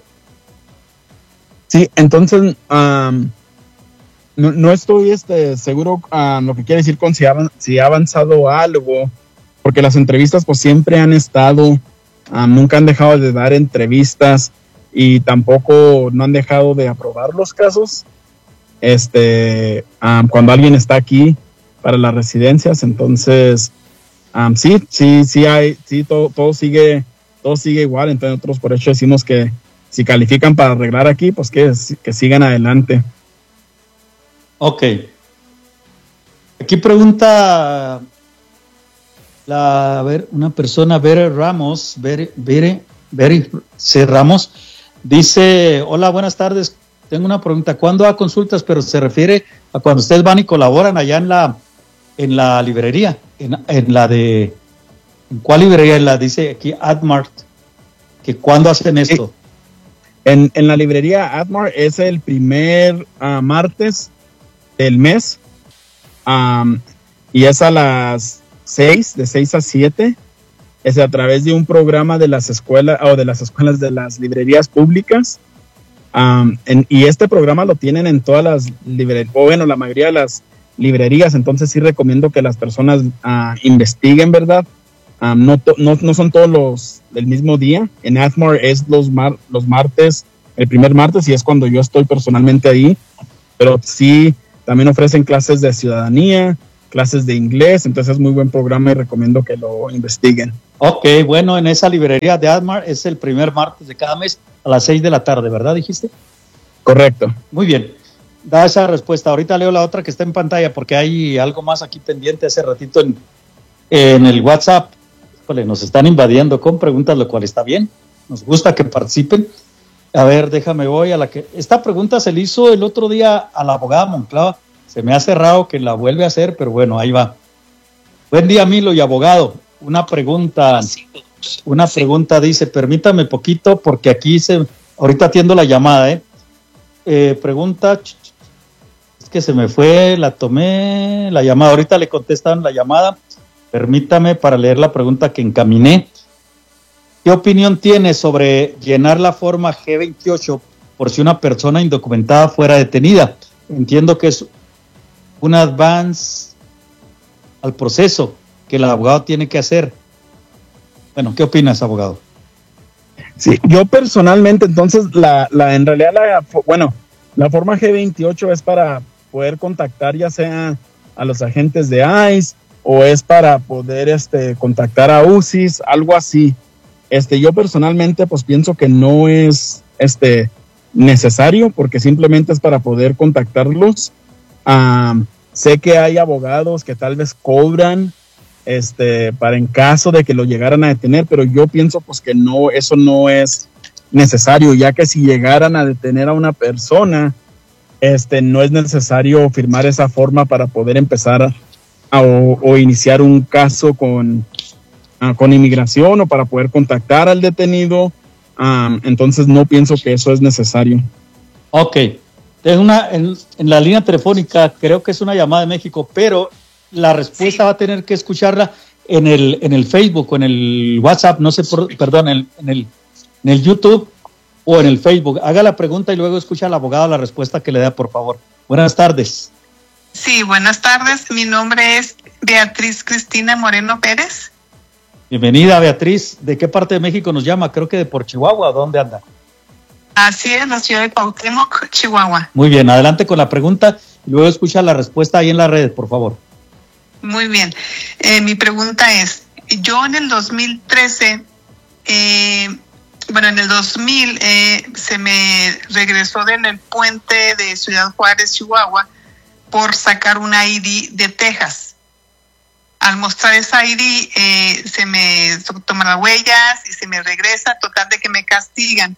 Speaker 9: sí entonces um, no, no estoy este, seguro um, lo que quiere decir con si ha, si ha avanzado algo, porque las entrevistas pues siempre han estado, um, nunca han dejado de dar entrevistas y tampoco no han dejado de aprobar los casos. Este, um, cuando alguien está aquí para las residencias, entonces um, sí, sí, sí hay, sí, todo, todo sigue, todo sigue igual. Entonces nosotros por eso decimos que si califican para arreglar aquí, pues que, que sigan adelante.
Speaker 2: Ok. Aquí pregunta la, a ver, una persona, Bere Ramos, Bere, Bere, Bere C. Ramos, dice, hola, buenas tardes. Tengo una pregunta, ¿cuándo da consultas? Pero se refiere a cuando ustedes van y colaboran allá en la en la librería, en, en la de, ¿en cuál librería? En la, dice aquí AdMart, que ¿cuándo hacen esto?
Speaker 9: En, en la librería AdMart es el primer uh, martes del mes, um, y es a las seis, de seis a siete, es a través de un programa de las escuelas, o de las escuelas de las librerías públicas. Um, en, y este programa lo tienen en todas las librerías, o bueno, la mayoría de las librerías, entonces sí recomiendo que las personas uh, investiguen, ¿verdad? Um, no, to, no, no son todos los del mismo día. En AthMar es los, mar, los martes, el primer martes, y es cuando yo estoy personalmente ahí. Pero sí, también ofrecen clases de ciudadanía, clases de inglés, entonces es muy buen programa y recomiendo que lo investiguen.
Speaker 2: Ok, bueno, en esa librería de AthMar es el primer martes de cada mes a las seis de la tarde, ¿verdad, dijiste?
Speaker 9: Correcto.
Speaker 2: Muy bien, da esa respuesta. Ahorita leo la otra que está en pantalla porque hay algo más aquí pendiente hace ratito en, en el WhatsApp. Híjole, nos están invadiendo con preguntas, lo cual está bien. Nos gusta que participen. A ver, déjame, voy a la que... Esta pregunta se le hizo el otro día a la abogada Monclava. Se me hace raro que la vuelve a hacer, pero bueno, ahí va. Buen día, Milo y abogado. Una pregunta, una pregunta dice, permítame poquito porque aquí se... Ahorita atiendo la llamada, ¿eh? eh pregunta, es que se me fue, la tomé, la llamada. Ahorita le contestan la llamada. Permítame para leer la pregunta que encaminé. ¿Qué opinión tiene sobre llenar la forma G veintiocho por si una persona indocumentada fuera detenida? Entiendo que es un advance al proceso que el abogado tiene que hacer. Bueno, ¿qué opinas, abogado?
Speaker 9: Sí, yo personalmente, entonces, la, la en realidad, la, bueno, la forma G veintiocho es para poder contactar ya sea a los agentes de ICE o es para poder este, contactar a U C I S, algo así. Este, yo personalmente pues pienso que no es este, necesario porque simplemente es para poder contactarlos. Um, sé que hay abogados que tal vez cobran este, para en caso de que lo llegaran a detener, pero yo pienso pues que no, eso no es necesario, ya que si llegaran a detener a una persona, este, no es necesario firmar esa forma para poder empezar a, a, o, o iniciar un caso con... Uh, con inmigración o para poder contactar al detenido, um, entonces no pienso que eso es necesario.
Speaker 2: Ok, tengo una en, en la línea telefónica, creo que es una llamada de México, pero la respuesta sí va a tener que escucharla en el en el Facebook o en el WhatsApp, no sé, por, perdón, en el, en el en el YouTube o en el Facebook. Haga la pregunta y luego escucha al abogado la respuesta que le da, por favor. Buenas tardes.
Speaker 15: Sí, buenas tardes. Mi nombre es Beatriz Cristina Moreno Pérez.
Speaker 2: Bienvenida, Beatriz. ¿De qué parte de México nos llama? Creo que de por Chihuahua. ¿Dónde anda?
Speaker 15: Así es, la ciudad de Cuauhtémoc, Chihuahua.
Speaker 2: Muy bien, adelante con la pregunta y luego escucha la respuesta ahí en la red, por favor.
Speaker 15: Muy bien. Eh, mi pregunta es, yo en el dos mil trece, eh, bueno, en el dos mil eh, se me regresó en el puente de Ciudad Juárez, Chihuahua, por sacar una I D de Texas. Al mostrar esa I D, eh, se me toman las huellas y se me regresa, total de que me castigan.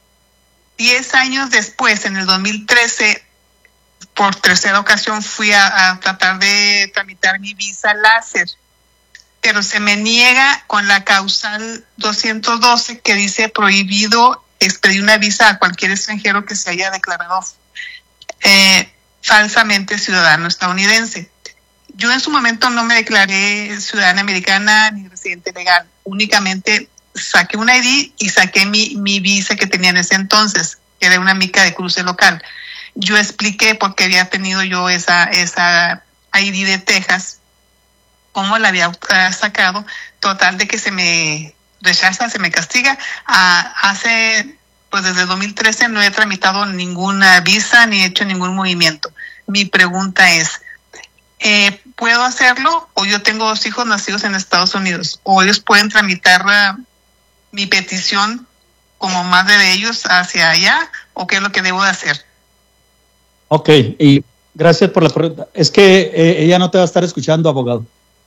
Speaker 15: Diez años después, en el dos mil trece, por tercera ocasión fui a, a tratar de tramitar mi visa láser, pero se me niega con la causal doscientos doce que dice prohibido expedir una visa a cualquier extranjero que se haya declarado eh, falsamente ciudadano estadounidense. Yo en su momento no me declaré ciudadana americana ni residente legal, únicamente saqué una I D y saqué mi, mi visa que tenía en ese entonces, que era una mica de cruce local. Yo expliqué por qué había tenido yo esa, esa I D de Texas, cómo la había uh, sacado, total de que se me rechaza, se me castiga. Uh, hace, pues desde el dos mil trece no he tramitado ninguna visa ni he hecho ningún movimiento. Mi pregunta es, Eh, ¿puedo hacerlo? O yo tengo dos hijos nacidos en Estados Unidos, o ellos pueden tramitar uh, mi petición como madre de ellos hacia allá, o qué es lo que debo de hacer.
Speaker 2: Ok, y gracias por la pregunta. Es que eh, ella no te va a estar escuchando, abogado.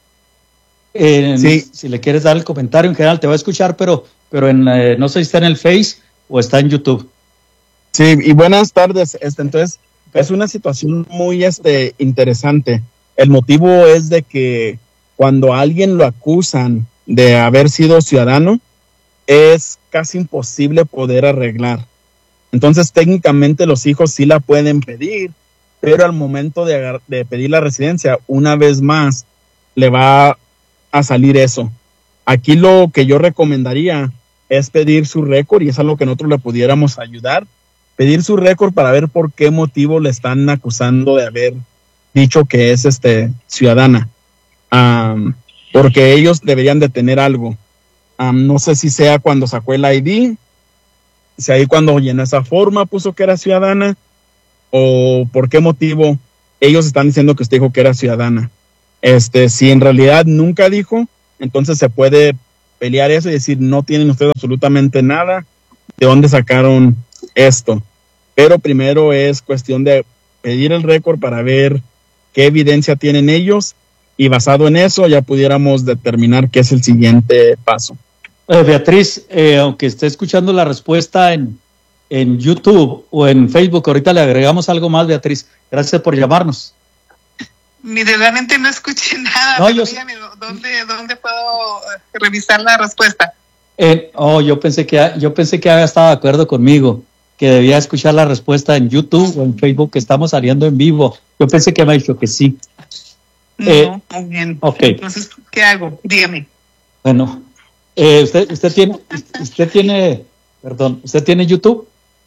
Speaker 2: Eh, sí. Si le quieres dar el comentario en general, te va a escuchar, pero, pero en, eh, no sé si está en el Face o está en YouTube.
Speaker 9: Sí, y buenas tardes. Este, entonces, es una situación muy este, interesante. El motivo es de que cuando a alguien lo acusan de haber sido ciudadano, es casi imposible poder arreglar. Entonces, técnicamente los hijos sí la pueden pedir, pero al momento de, agar- de pedir la residencia, una vez más, le va a salir eso. Aquí lo que yo recomendaría es pedir su récord, y es algo que nosotros le pudiéramos ayudar, pedir su récord para ver por qué motivo le están acusando de haber dicho que es este ciudadana. Um, porque ellos deberían de tener algo. Um, no sé si sea cuando sacó el I D, si ahí cuando llenó esa forma puso que era ciudadana, o por qué motivo ellos están diciendo que usted dijo que era ciudadana. Este, si en realidad nunca dijo, entonces se puede pelear eso y decir, no tienen ustedes absolutamente nada, ¿de dónde sacaron esto? Pero primero es cuestión de pedir el récord para ver qué evidencia tienen ellos, y basado en eso ya pudiéramos determinar qué es el siguiente paso.
Speaker 2: Eh, Beatriz, eh, aunque esté escuchando la respuesta en, en YouTube o en Facebook, ahorita le agregamos algo más, Beatriz. Gracias por llamarnos.
Speaker 15: Mire, realmente no escuché nada.
Speaker 2: No,
Speaker 15: pero
Speaker 2: yo...
Speaker 15: dígame, ¿dónde, ¿dónde puedo revisar la respuesta?
Speaker 2: Eh, oh, yo pensé que yo pensé que había estado de acuerdo conmigo, que debía escuchar la respuesta en YouTube o en Facebook, que estamos saliendo en vivo. Yo pensé que me ha dicho que sí.
Speaker 15: No,
Speaker 2: eh,
Speaker 15: muy bien.
Speaker 2: Okay.
Speaker 15: Entonces, ¿qué hago? Dígame.
Speaker 2: Bueno, eh, usted, usted tiene, usted tiene, perdón, usted tiene YouTube,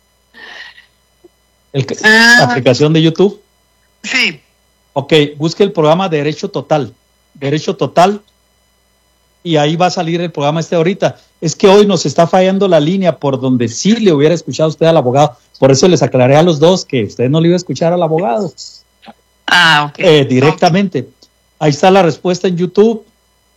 Speaker 2: el,
Speaker 15: ah,
Speaker 2: la aplicación de YouTube.
Speaker 15: Sí.
Speaker 2: Ok, busque el programa Derecho Total, Derecho Total, y ahí va a salir el programa este ahorita. Es que hoy nos está fallando la línea por donde sí le hubiera escuchado usted al abogado. Por eso les aclaré a los dos que usted no le iba a escuchar al abogado.
Speaker 15: Ah, ok.
Speaker 2: Eh, directamente. Okay. Ahí está la respuesta en YouTube.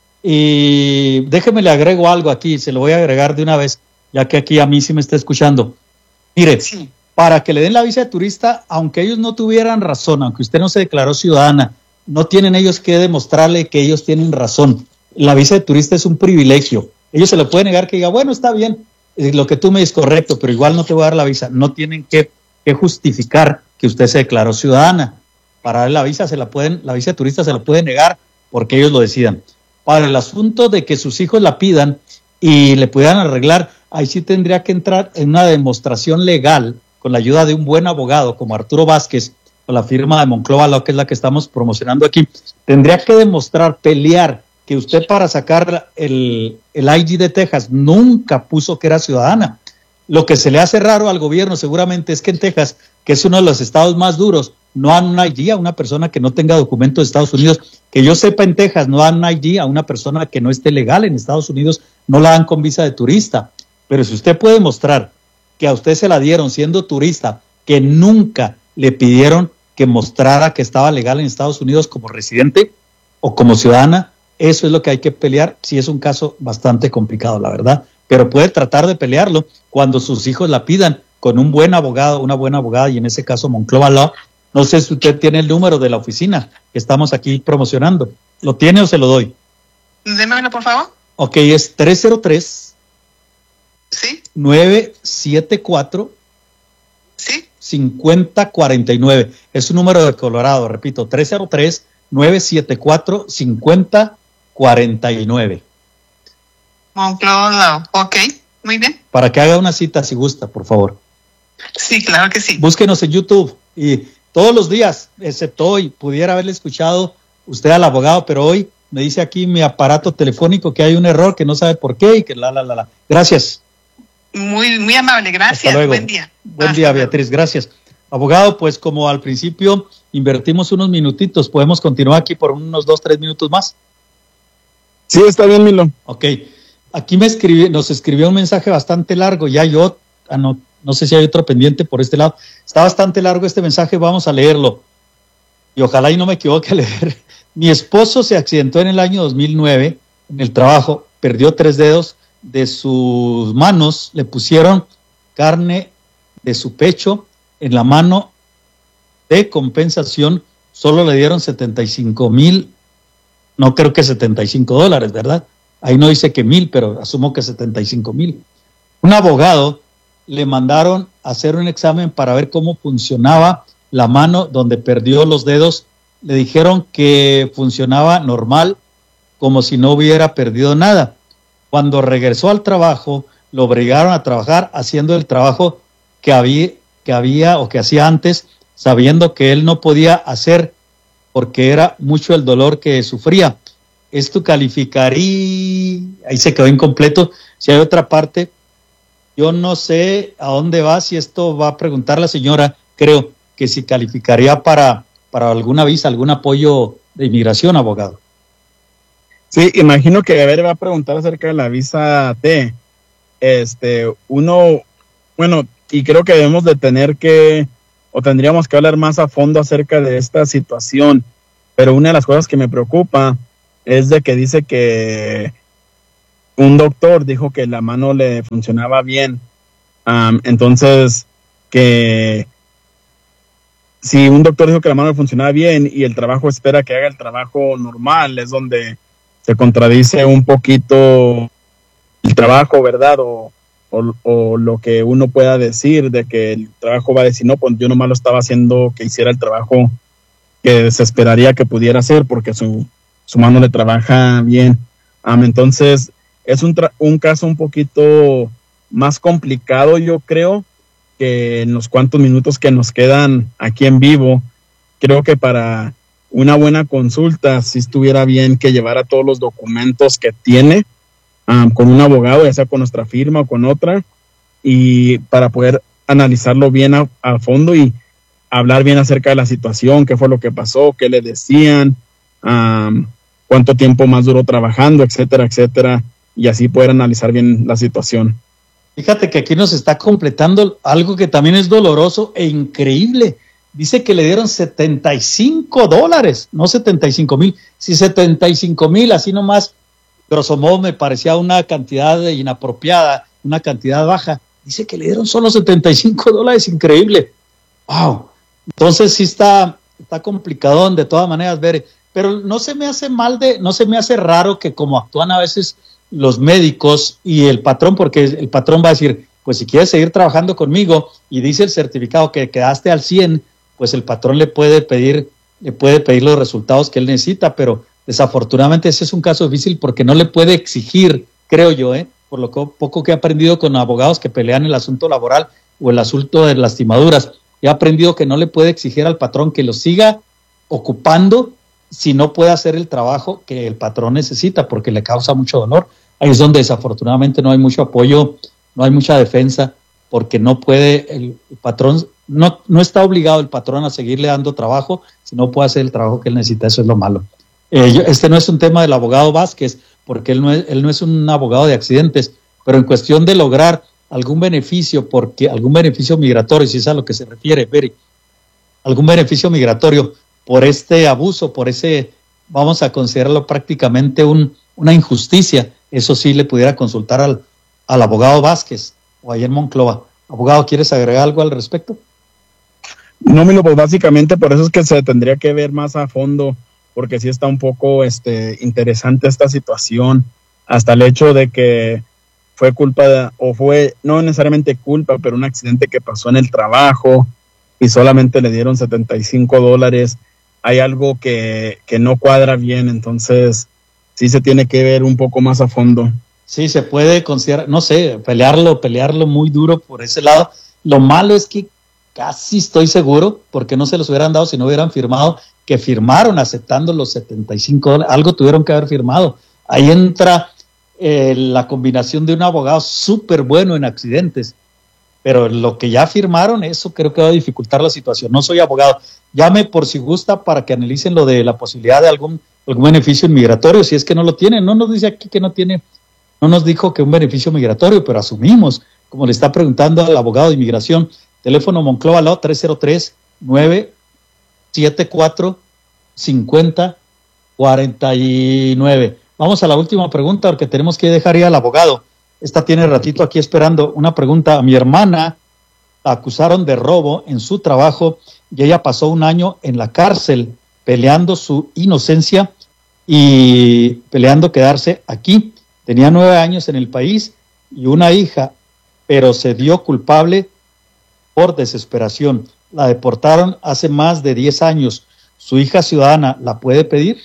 Speaker 2: Y déjeme le agrego algo aquí, se lo voy a agregar de una vez, ya que aquí a mí sí me está escuchando. Mire, sí. Para que le den la visa de turista, aunque ellos no tuvieran razón, aunque usted no se declaró ciudadana, no tienen ellos que demostrarle que ellos tienen razón. La visa de turista es un privilegio. Ellos se le pueden negar que diga, bueno, está bien, lo que tú me dices correcto, pero igual no te voy a dar la visa. No tienen que, que justificar que usted se declaró ciudadana. Para darle la visa, se la pueden, la visa de turista se la puede negar porque ellos lo decidan. Para el asunto de que sus hijos la pidan y le puedan arreglar, ahí sí tendría que entrar en una demostración legal con la ayuda de un buen abogado como Arturo Vázquez, con la firma de Monclova Law, que es la que estamos promocionando aquí. Tendría que demostrar, pelear, que usted para sacar el, el I D de Texas nunca puso que era ciudadana. Lo que se le hace raro al gobierno seguramente es que en Texas, que es uno de los estados más duros, no dan un I D a una persona que no tenga documento de Estados Unidos. Que yo sepa, en Texas no dan un I D a una persona que no esté legal en Estados Unidos, no la dan con visa de turista. Pero si usted puede mostrar que a usted se la dieron siendo turista, que nunca le pidieron que mostrara que estaba legal en Estados Unidos como residente o como ciudadana, eso es lo que hay que pelear. Sí, es un caso bastante complicado, la verdad, pero puede tratar de pelearlo cuando sus hijos la pidan con un buen abogado, una buena abogada, y en ese caso Monclova Law. No sé si usted tiene el número de la oficina que estamos aquí promocionando. ¿Lo tiene o se lo doy?
Speaker 15: Démelo, por favor.
Speaker 2: Ok, es tres cero tres,
Speaker 15: ¿sí?
Speaker 2: nueve siete cuatro,
Speaker 15: ¿sí?
Speaker 2: cinco cero cuatro nueve. Es un número de Colorado, repito, tres cero tres, nueve siete cuatro, cinco cero cuatro nueve.
Speaker 15: Monclova Law, ok, muy bien.
Speaker 2: Para que haga una cita si gusta, por favor.
Speaker 15: Sí, claro que sí.
Speaker 2: Búsquenos en YouTube y todos los días, excepto hoy, pudiera haberle escuchado usted al abogado, pero hoy me dice aquí mi aparato telefónico que hay un error, que no sabe por qué y que la, la, la, la. Gracias.
Speaker 15: Muy, muy amable, gracias. Buen día.
Speaker 2: Buen día, Beatriz, gracias. Abogado, pues como al principio invertimos unos minutitos, ¿podemos continuar aquí por unos dos, tres minutos más?
Speaker 9: Sí, está bien, Milo.
Speaker 2: Ok. Aquí me escribió, nos escribió un mensaje bastante largo, ya yo, ah, no, no sé si hay otro pendiente por este lado. Está bastante largo este mensaje, vamos a leerlo. Y ojalá y no me equivoque a leer. Mi esposo se accidentó en el año dos mil nueve en el trabajo, perdió tres dedos de sus manos, le pusieron carne de su pecho en la mano de compensación, solo le dieron setenta y cinco mil, no creo que setenta y cinco dólares, ¿verdad? Ahí no dice que mil, pero asumo que setenta y cinco mil. Un abogado le mandaron a hacer un examen para ver cómo funcionaba la mano donde perdió los dedos. Le dijeron que funcionaba normal, como si no hubiera perdido nada. Cuando regresó al trabajo, lo obligaron a trabajar haciendo el trabajo que había, que había o que hacía antes, sabiendo que él no podía hacer porque era mucho el dolor que sufría. Esto calificaría, ahí se quedó incompleto. Si hay otra parte, yo no sé a dónde va, si esto va a preguntar la señora, creo que si calificaría para, para alguna visa, algún apoyo de inmigración, abogado.
Speaker 9: Sí, imagino que a ver va a preguntar acerca de la visa T. Este, uno, bueno, y creo que debemos de tener que, o tendríamos que hablar más a fondo acerca de esta situación, pero una de las cosas que me preocupa es de que dice que un doctor dijo que la mano le funcionaba bien, um, entonces que si un doctor dijo que la mano le funcionaba bien y el trabajo espera que haga el trabajo normal, es donde se contradice un poquito el trabajo, ¿verdad? O, o, o lo que uno pueda decir de que el trabajo va a decir, no, pues yo nomás lo estaba haciendo que hiciera el trabajo que se esperaría que pudiera hacer porque su, su mano le trabaja bien. Um, entonces, es un, tra- un caso un poquito más complicado, yo creo, que en los cuantos minutos que nos quedan aquí en vivo, creo que para una buena consulta, si estuviera bien que llevara todos los documentos que tiene um, con un abogado, ya sea con nuestra firma o con otra, y para poder analizarlo bien a, a fondo y hablar bien acerca de la situación, qué fue lo que pasó, qué le decían, um, cuánto tiempo más duró trabajando, etcétera, etcétera, y así poder analizar bien la situación.
Speaker 2: Fíjate que aquí nos está completando algo que también es doloroso e increíble. Dice que le dieron setenta y cinco dólares, no setenta y cinco mil. Si setenta y cinco mil, así nomás, grosso modo me parecía una cantidad inapropiada, una cantidad baja. Dice que le dieron solo setenta y cinco dólares, increíble. Wow. Entonces sí está, está complicado de todas maneras, ver. Pero no se me hace mal de, no se me hace raro que como actúan a veces los médicos y el patrón, porque el patrón va a decir, pues si quieres seguir trabajando conmigo y dice el certificado que quedaste al cien, pues el patrón le puede pedir, le puede pedir los resultados que él necesita, pero desafortunadamente ese es un caso difícil porque no le puede exigir, creo yo, ¿eh? por lo que, poco que he aprendido con abogados que pelean el asunto laboral o el asunto de lastimaduras, he aprendido que no le puede exigir al patrón que lo siga ocupando si no puede hacer el trabajo que el patrón necesita porque le causa mucho dolor. Ahí es donde desafortunadamente no hay mucho apoyo, no hay mucha defensa, porque no puede, el, el patrón, no, no está obligado el patrón a seguirle dando trabajo si no puede hacer el trabajo que él necesita. Eso es lo malo. Eh, yo, este no es un tema del abogado Vázquez, porque él no, es, él no es un abogado de accidentes, pero en cuestión de lograr algún beneficio, porque algún beneficio migratorio, si es a lo que se refiere, Beri, algún beneficio migratorio por este abuso, por ese, vamos a considerarlo prácticamente un, una injusticia, eso sí le pudiera consultar al, al abogado Vázquez o ahí en Monclova. Abogado, ¿quieres agregar algo al respecto?
Speaker 9: No, Milo, pues básicamente por eso es que se tendría que ver más a fondo, porque sí está un poco este, interesante esta situación, hasta el hecho de que fue culpa, de, o fue no necesariamente culpa, pero un accidente que pasó en el trabajo y solamente le dieron setenta y cinco dólares. Hay algo que, que no cuadra bien, entonces sí se tiene que ver un poco más a fondo.
Speaker 2: Sí, se puede considerar, no sé, pelearlo, pelearlo muy duro por ese lado. Lo malo es que casi estoy seguro, porque no se los hubieran dado si no hubieran firmado, que firmaron aceptando los setenta y cinco dólares, algo tuvieron que haber firmado. Ahí entra eh, la combinación de un abogado súper bueno en accidentes, pero lo que ya firmaron, eso creo que va a dificultar la situación. No soy abogado. Llame por si gusta para que analicen lo de la posibilidad de algún, algún beneficio migratorio, si es que no lo tiene. No nos dice aquí que no tiene, no nos dijo que un beneficio migratorio, pero asumimos, como le está preguntando al abogado de inmigración. Teléfono Monclova Law tres cero tres, nueve siete cuatro, cinco cero cuatro nueve. Vamos a la última pregunta porque tenemos que dejar ir al abogado. Esta tiene ratito aquí esperando una pregunta. A mi hermana la acusaron de robo en su trabajo y ella pasó un año en la cárcel peleando su inocencia y peleando quedarse aquí. Tenía nueve años en el país y una hija, pero se dio culpable por desesperación. La deportaron hace más de diez años. ¿Su hija ciudadana la puede pedir?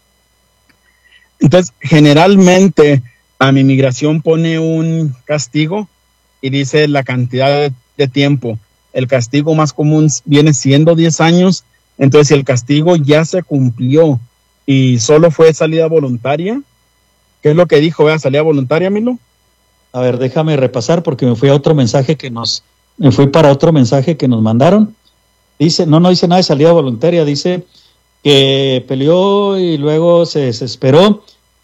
Speaker 9: Entonces, generalmente a mi migración pone un castigo y dice la cantidad de, de tiempo. El castigo más común viene siendo diez años. Entonces, si el castigo ya se cumplió y solo fue salida voluntaria, ¿qué es lo que dijo? ¿Vea, salida voluntaria, Milo?
Speaker 2: A ver, déjame repasar porque me fui a otro mensaje que nos, me fui para otro mensaje que nos mandaron. Dice, no, no dice nada de salida voluntaria, dice que peleó y luego se desesperó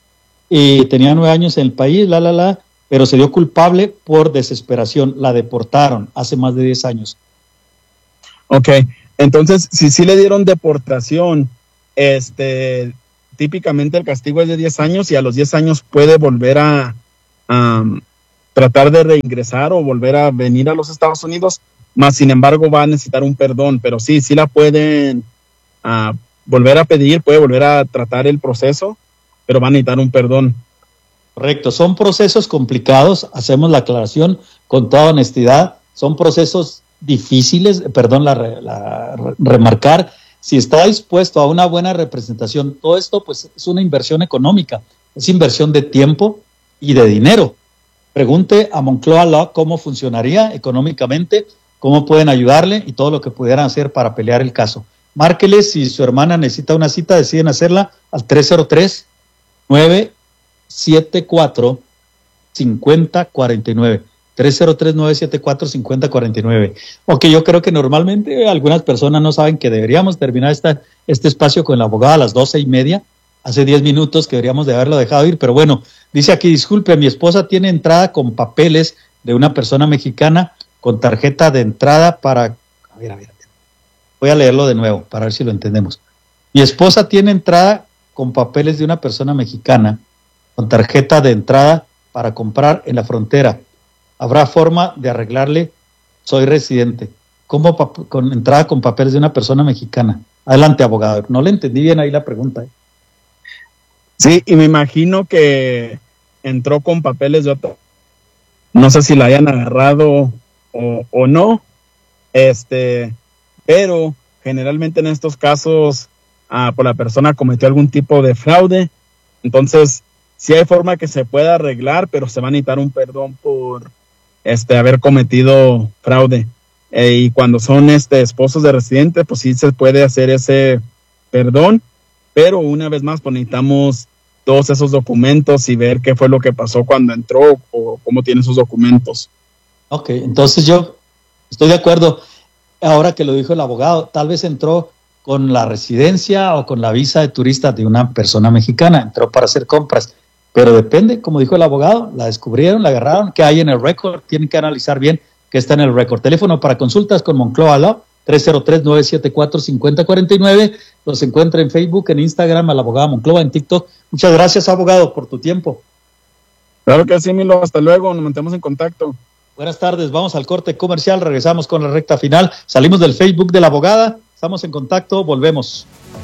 Speaker 2: y tenía nueve años en el país, la, la, la, pero se dio culpable por desesperación. La deportaron hace más de diez años.
Speaker 9: Ok, entonces, si sí le dieron deportación, este, típicamente el castigo es de diez años y a los diez años puede volver a um, tratar de reingresar o volver a venir a los Estados Unidos, más sin embargo va a necesitar un perdón, pero sí, sí la pueden uh, volver a pedir, puede volver a tratar el proceso, pero va a necesitar un perdón.
Speaker 2: Correcto, son procesos complicados, hacemos la aclaración con toda honestidad, son procesos difíciles, perdón, la, la, remarcar, si está dispuesto a una buena representación, todo esto pues es una inversión económica, es inversión de tiempo y de dinero. Pregunte a Moncloa Law cómo funcionaría económicamente, cómo pueden ayudarle y todo lo que pudieran hacer para pelear el caso. Márqueles si su hermana necesita una cita, deciden hacerla al tres cero tres, nueve siete cuatro, cinco cero cuatro nueve. tres cero tres, nueve siete cuatro, cinco cero cuatro nueve. Aunque yo creo que normalmente algunas personas no saben que deberíamos terminar esta, este espacio con la abogada a las doce y media. Hace diez minutos que deberíamos de haberlo dejado ir, pero bueno, dice aquí, disculpe, mi esposa tiene entrada con papeles de una persona mexicana con tarjeta de entrada para... A ver, a ver, a ver. Voy a leerlo de nuevo para ver si lo entendemos. Mi esposa tiene entrada con papeles de una persona mexicana con tarjeta de entrada para comprar en la frontera. ¿Habrá forma de arreglarle? Soy residente. ¿Cómo pap- con entrada con papeles de una persona mexicana? Adelante, abogado. No le entendí bien ahí la pregunta. ¿eh?
Speaker 9: Sí, y me imagino que entró con papeles de otro. No sé si la hayan agarrado o, o no. Este, pero generalmente en estos casos, ah, pues la persona cometió algún tipo de fraude. Entonces, sí hay forma que se pueda arreglar, pero se va a necesitar un perdón por este haber cometido fraude. Eh, y cuando son este esposos de residentes, pues sí se puede hacer ese perdón, pero una vez más pues necesitamos todos esos documentos y ver qué fue lo que pasó cuando entró o cómo tiene sus documentos.
Speaker 2: Ok, entonces yo estoy de acuerdo. Ahora que lo dijo el abogado, tal vez entró con la residencia o con la visa de turista de una persona mexicana, entró para hacer compras. Pero depende, como dijo el abogado, la descubrieron, la agarraron, qué hay en el récord, tienen que analizar bien qué está en el récord. Teléfono para consultas con Moncloa Law, tres cero tres, nueve siete cuatro, cinco cero cuatro nueve. Los encuentra en Facebook, en Instagram, a la abogada Moncloa, en TikTok. Muchas gracias, abogado, por tu tiempo.
Speaker 9: Claro que sí, Milo, hasta luego, nos mantenemos en contacto.
Speaker 2: Buenas tardes, vamos al corte comercial, regresamos con la recta final. Salimos del Facebook de la abogada, estamos en contacto, volvemos.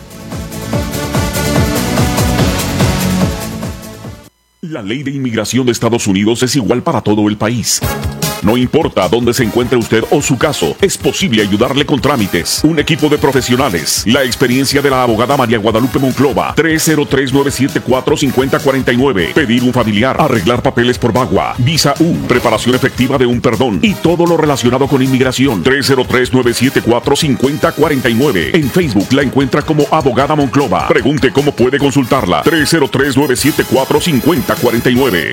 Speaker 16: La ley de inmigración de Estados Unidos es igual para todo el país. No importa dónde se encuentre usted o su caso, es posible ayudarle con trámites. Un equipo de profesionales. La experiencia de la abogada María Guadalupe Monclova. tres cero tres, nueve siete cuatro, cinco cero cuatro nueve. Pedir un familiar. Arreglar papeles por VAWA. Visa U. Preparación efectiva de un perdón. Y todo lo relacionado con inmigración. tres cero tres, nueve siete cuatro, cinco cero cuatro nueve. En Facebook la encuentra como abogada Monclova. Pregunte cómo puede consultarla. tres cero tres, nueve siete cuatro, cinco cero cuatro nueve.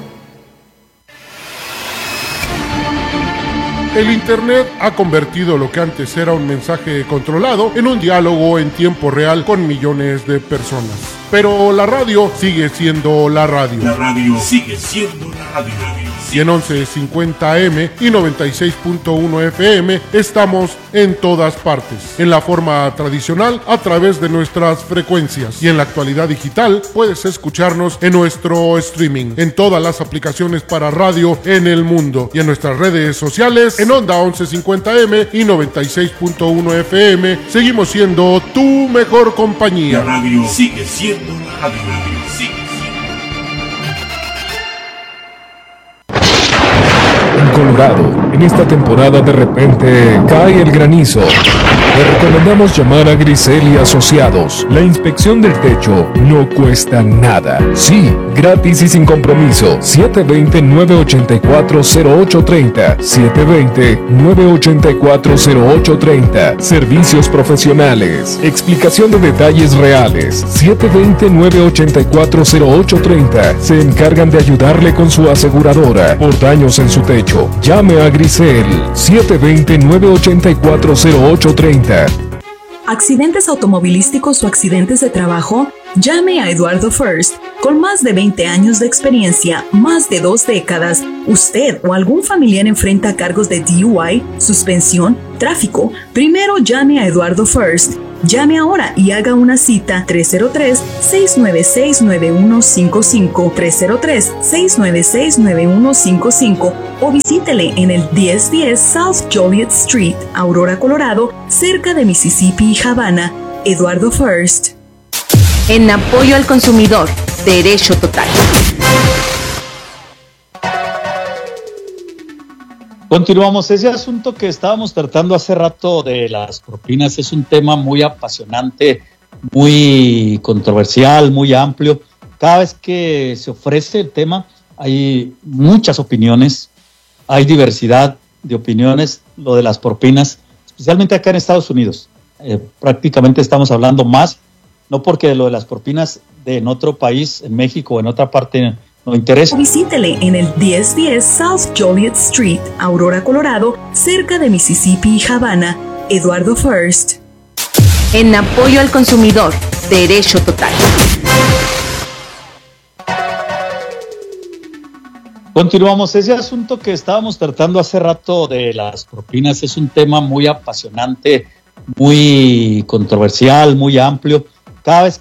Speaker 17: El Internet ha convertido lo que antes era un mensaje controlado en un diálogo en tiempo real con millones de personas. Pero la radio sigue siendo la radio.
Speaker 18: La radio sigue siendo la radio.
Speaker 17: Y en once cincuenta A M y noventa y seis punto uno F M estamos en todas partes. En la forma tradicional, a través de nuestras frecuencias. Y en la actualidad digital, puedes escucharnos en nuestro streaming, en todas las aplicaciones para radio en el mundo. Y en nuestras redes sociales, en Onda once cincuenta A M y noventa y seis punto uno F M, seguimos siendo tu mejor compañía.
Speaker 18: La radio sigue siendo la radio. La radio sigue.
Speaker 12: En Colorado, en esta temporada de repente cae el granizo. Le recomendamos llamar a Grisel y Asociados. La inspección del techo no cuesta nada. Sí, gratis y sin compromiso. siete dos cero, nueve ocho cuatro, cero ocho tres cero. siete dos cero, nueve ocho cuatro, cero ocho tres cero. Servicios profesionales. Explicación de detalles reales. siete dos cero, nueve ocho cuatro, cero ocho tres cero. Se encargan de ayudarle con su aseguradora por daños en su techo. Llame a Grisel. siete dos cero, nueve ocho cuatro, cero ocho tres cero.
Speaker 10: ¿Accidentes automovilísticos o accidentes de trabajo? Llame a Eduardo First. Con más de veinte años de experiencia, más de dos décadas, usted o algún familiar enfrenta cargos de D U I, suspensión, tráfico. Primero llame a Eduardo First. Llame ahora y haga una cita tres cero tres, seis nueve seis, nueve uno cinco cinco, tres cero tres, seis nueve seis, nueve uno cinco cinco o visítele en el diez diez South Joliet Street, Aurora, Colorado, cerca de Mississippi y Havana. Eduardo First.
Speaker 8: En apoyo al consumidor, Derecho Total.
Speaker 2: Continuamos. Ese asunto que estábamos tratando hace rato de las propinas es un tema muy apasionante, muy controversial, muy amplio. Cada vez que se ofrece el tema hay muchas opiniones, hay diversidad de opiniones, lo de las propinas, especialmente acá en Estados Unidos. Eh, prácticamente estamos hablando más, no porque lo de las propinas de en otro país, en México o en otra parte no interesa.
Speaker 10: Visítele en el diez diez South Joliet Street, Aurora, Colorado, cerca de Mississippi y Havana. Eduardo First.
Speaker 8: En apoyo al consumidor, Derecho Total.
Speaker 2: Continuamos. Ese asunto que estábamos tratando hace rato de las propinas es un tema muy apasionante, muy controversial, muy amplio. Cada vez